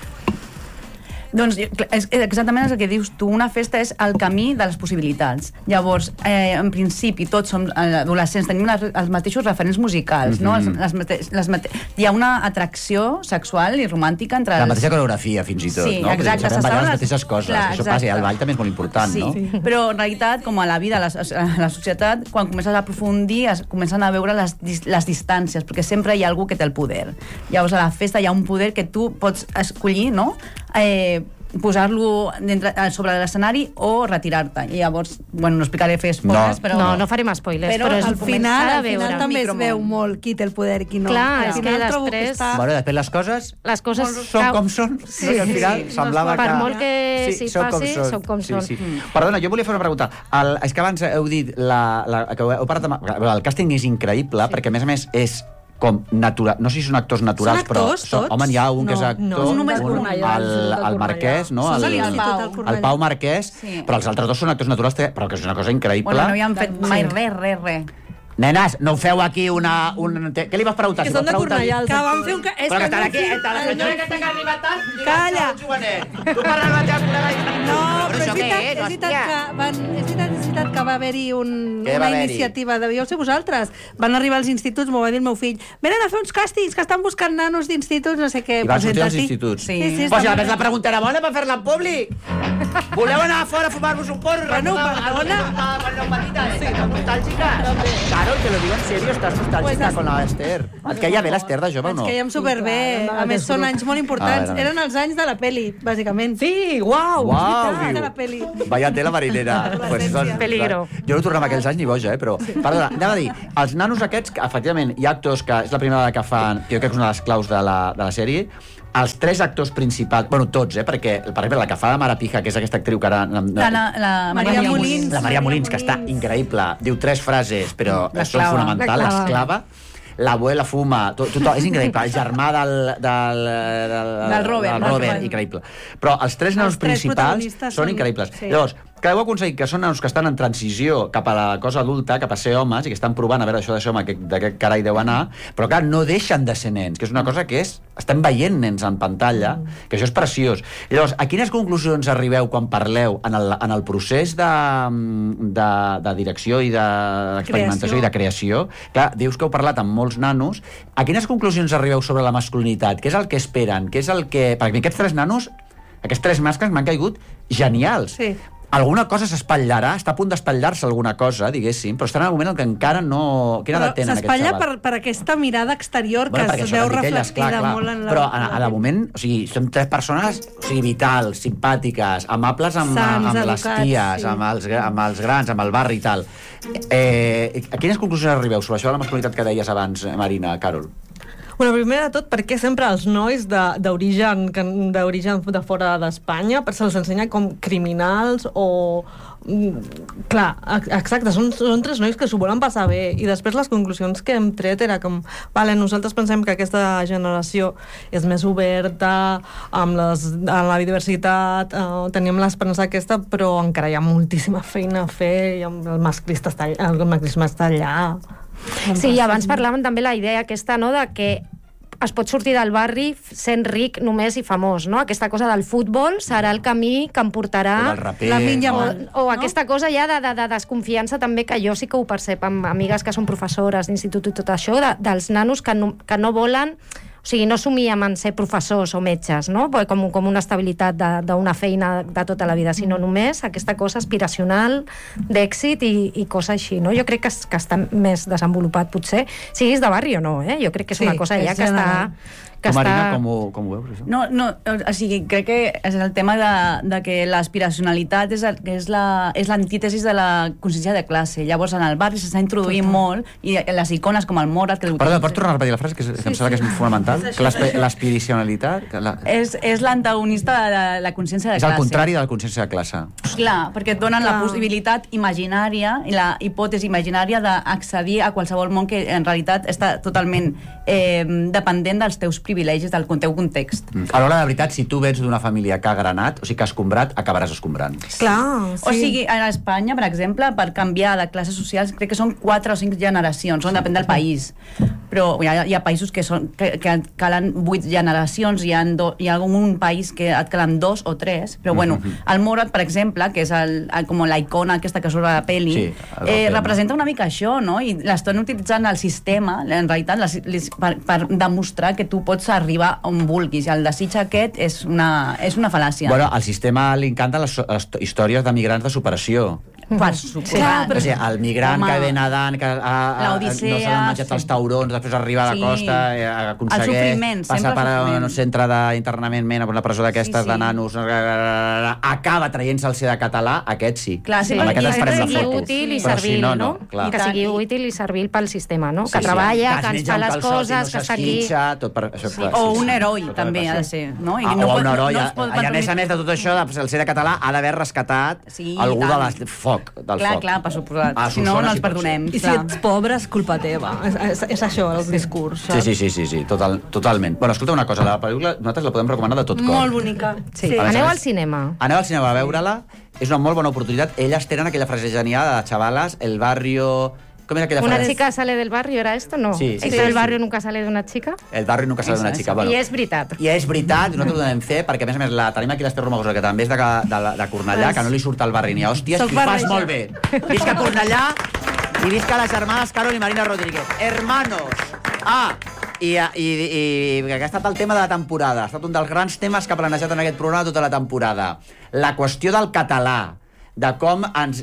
Speaker 3: Doncs exactament el que dius tu, una festa és el camí de les possibilitats. Llavors, en principi, tots som adolescents, tenim els mateixos referents musicals, no? Hi ha una atracció sexual i romàntica entre
Speaker 16: la mateixa coreografia, fins i tot,
Speaker 3: sí,
Speaker 16: no?
Speaker 3: Exacte,
Speaker 16: sabem ballar les mateixes coses. Clar, això passa, i el ball també és molt important, no?
Speaker 3: Sí, però en realitat, com a la vida, a la societat, quan comences a aprofundir, es comencen a veure les distàncies, perquè sempre hi ha algú que té el poder. Llavors, a la festa hi ha un poder que tu pots escollir, no? Posar-lo sobre l'escenari o retirar-te. I llavors, bueno, no explicaré fer spoilers, però...
Speaker 19: No farem spoilers, però
Speaker 7: al final també es veu molt qui té el poder i qui no.
Speaker 19: Clar, és que després...
Speaker 16: Bueno, després les coses són com són.
Speaker 19: Sí,
Speaker 16: al final semblava que...
Speaker 19: Per molt que s'hi passi, són com són.
Speaker 16: Perdona, jo volia fer una pregunta. És que abans heu dit que heu parlat amb... El càsting és increïble, perquè a més és com natural, no sé si són actors naturals, però home, hi ha un que és actor, el Marquès, no? El Pau Marquès, però els altres dos són actors naturals, però que és una cosa increïble.
Speaker 3: Bueno, no hi han fet mai res.
Speaker 16: Nenes, no ho feu aquí Què li vas preguntar?
Speaker 7: Que són de Cornellà. Que van fer un...
Speaker 16: Però que estan aquí, la senyora aquesta que ha arribat tard...
Speaker 7: Calla!
Speaker 16: Tu parles amb els teus col·legues...
Speaker 7: No, però és veritat que va haver-hi una iniciativa, devíeu ser vosaltres. Van arribar als instituts, m'ho va dir el meu fill, venen a fer uns càstings, que estan buscant nanos d'instituts, no sé què.
Speaker 16: I van sortir als instituts.
Speaker 7: Sí.
Speaker 16: Pues si la pregunta era bona per fer-la en públic. Voleu anar a fora a fumar-vos un porro?
Speaker 7: Bueno, perdona.
Speaker 16: Claro, te lo digo en serio, estàs nostàlgica con la Esther. Et queia bé l'Esther de jove o no?
Speaker 7: Ens quèiem superbé. A més, són anys molt importants. Eren els anys de la peli, bàsicament.
Speaker 6: Sí, uau!
Speaker 7: De la peli.
Speaker 16: Vaya tela marinera.
Speaker 19: Peligro.
Speaker 16: Jo no tornem a aquells anys ni boja, però... Perdona, anem a dir, els nanos aquests, efectivament, hi ha actors que és la primera vegada que fan, que jo crec que és una de les claus de la sèrie, els tres actors principals, bueno, tots, perquè, per exemple, la que fa de Mare Pija, que és aquesta actriu que ara...
Speaker 3: La Maria Molins.
Speaker 16: La Maria Molins, que està increïble. Diu 3 frases, però són fonamentals. L'esclava, l'abuela fuma, és increïble. El germà del Robert, increïble. Però els tres nanos principals són increïbles. Llavors, que heu aconseguit que són nanos que estan en transició cap a la cosa adulta, cap a ser homes, i que estan provant a veure això de ser home, de què carai deu anar, però clar, no deixen de ser nens, que és una cosa que estem veient nens en pantalla, que això és preciós. I llavors, a quines conclusions arribeu quan parleu en el procés de direcció i d'experimentació i de creació? Clar, dius que heu parlat amb molts nanos. A quines conclusions arribeu sobre la masculinitat? Què és el que esperen? Què és el que... Perquè aquests tres nanos Aquests 3 mascles m'han caigut genials.
Speaker 7: Sí.
Speaker 16: Alguna cosa s'espatllarà, està a punt d'espatllar-se alguna cosa, diguéssim, però estan en el moment en què encara no... Quina edat tenen aquests xavals?
Speaker 7: S'espatlla per aquesta mirada exterior que es veu reflectida molt en la...
Speaker 16: Però de moment, o sigui, són 3 persones vitals, simpàtiques, amables amb les ties, amb els grans, amb el barri i tal. A quines conclusions arribeu sobre això de la masculinitat que deies abans, Marina, Carol?
Speaker 6: Bueno, primer de tot, perquè sempre els nois d'origen de fora d'Espanya se'ls ensenya com criminals o... Clar, exacte, són 3 nois que s'ho volen passar bé, i després les conclusions que hem tret era com, vale, nosaltres pensem que aquesta generació és més oberta amb la biodiversitat, tenim l'esperança aquesta, però encara hi ha moltíssima feina a fer i el masclisme està allà.
Speaker 19: Sí, i abans parlàvem també la idea aquesta, no?, de que es pot sortir del barri sent ric només i famós, no? Aquesta cosa del futbol serà el camí que em portarà o aquesta cosa ja de desconfiança també, que jo sí que ho percep amb amigues que són professores d'institut i tot això, dels nanos que no volen, o sigui, no somien en ser professors o metges, no? Com una estabilitat d'una feina de tota la vida, sinó només aquesta cosa aspiracional d'èxit i cosa així, no? Jo crec que està més desenvolupat, potser, siguis de barri o no, Jo crec que és una cosa ja que està...
Speaker 16: Marina, com ho veus, això?
Speaker 3: No, o sigui, crec que és el tema de que l'aspiracionalitat és l'antítesis de la consciència de classe. Llavors, en el barri s'està introduint molt, i les icones com el Morat...
Speaker 16: Perdó, pots tornar a repetir la frase, que em sembla que és fonamental? L'aspiracionalitat...
Speaker 3: És l'antagonista de la consciència de classe.
Speaker 16: És el contrari de la consciència de classe.
Speaker 3: Clar, perquè et donen la possibilitat imaginària i la hipòtesi imaginària d'accedir a qualsevol món que en realitat està totalment dependent dels teus privilegis, del teu context.
Speaker 16: A l'hora de veritat, si tu vens d'una família que ha granat, o sigui que ha escombrat, acabaràs escombrant.
Speaker 3: Clar, sí. O sigui, a Espanya, per exemple, per canviar de classes socials, crec que són 4 o 5 generacions, depèn del país. Però hi ha països que calen 8 generacions, hi ha algun país que et calen 2 o 3, però bueno, el Morat, per exemple, que és com la icona aquesta que surt a la pel·li, representa una mica això, no? I l'estan utilitzant el sistema, en realitat, per demostrar que tu pots arribar on vulguis, i el desig aquest és una fal·làcia.
Speaker 16: Bueno, al sistema li encanten les històries de migrants de superació.
Speaker 3: Per suposar.
Speaker 16: O sigui, el migrant que ve nedant, que no se l'han menjat els taurons, després arriba a la costa, aconsegueix passar per un centre d'internament, a una presó d'aquestes de nanos, acaba traient-se el ser de català, aquest sí.
Speaker 19: Clar, sí,
Speaker 16: amb aquest ens farem la foto.
Speaker 19: Útil i servil, no? Que sigui útil i servil pel sistema, no? Que treballa, que ens fa les coses, que està aquí.
Speaker 3: O un heroi, també, ha de ser, no?
Speaker 16: O un heroi. I a més de tot això, el ser de català ha d'haver rescatat algú de les foc.
Speaker 3: Clar, per suposat. Si no, no els perdonem.
Speaker 6: I si ets pobre, és culpa teva. És això, el discurs.
Speaker 16: Sí, totalment. Bueno, escolta una cosa, la pel·lícula nosaltres la podem recomanar de tot cor.
Speaker 7: Molt bonica.
Speaker 19: Aneu al cinema.
Speaker 16: Aneu al cinema a veure-la. És una molt bona oportunitat. Elles tenen aquella frase genial de chavales, el barrio... ¿Cómo era aquella frase?
Speaker 19: ¿Una chica sale del barrio? ¿Era esto? No.
Speaker 16: Sí.
Speaker 19: ¿El barrio nunca sale de una chica?
Speaker 16: El barrio nunca sale de una chica. Bueno,
Speaker 19: I és veritat.
Speaker 16: I és veritat, nosaltres ho donem fe, perquè a més la tenim aquí l'Ester Romagosa, que també és de Cornellà, que no li surt al barri ni a hòsties, i ho fas molt bé. Visca Cornellà i visca les germanes Carol i Marina Rodríguez. Hermanos! I que ha estat el tema de la temporada. Ha estat un dels grans temes que ha planejat en aquest programa tota la temporada. La qüestió del català, de com ens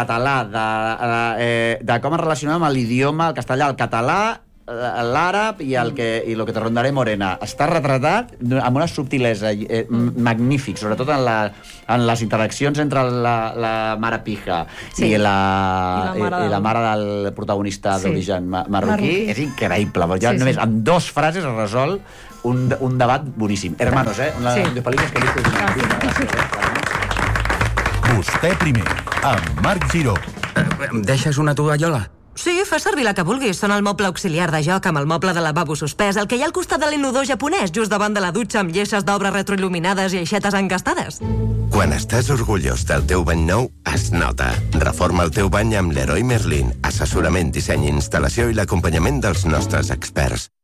Speaker 16: relacionem amb l'idioma, el castellà, el català, l'àrab i el que te rondaré morena. Està retratat amb una subtilesa magnífic, sobretot en les interaccions entre la mare pija i la mare del protagonista d'origen marroquí. És increïble. Ja només amb 2 frases es resol un debat boníssim. Hermanos, una de pel·lícules que he vist.
Speaker 2: Vostè primer, amb Marc Giró.
Speaker 9: Em deixes una tovallola?
Speaker 8: Sí, fa servir la que vulguis. Són el moble auxiliar de joc amb el moble de lavabo suspès, el que hi ha al costat de l'inodor japonès, just davant de la dutxa amb lleixes d'obra retroil·luminades i aixetes encastades.
Speaker 10: Quan estàs orgullós del teu bany nou, es nota. Reforma el teu bany amb Leroy Merlin. Assessorament, disseny i instal·lació i l'acompanyament dels nostres experts.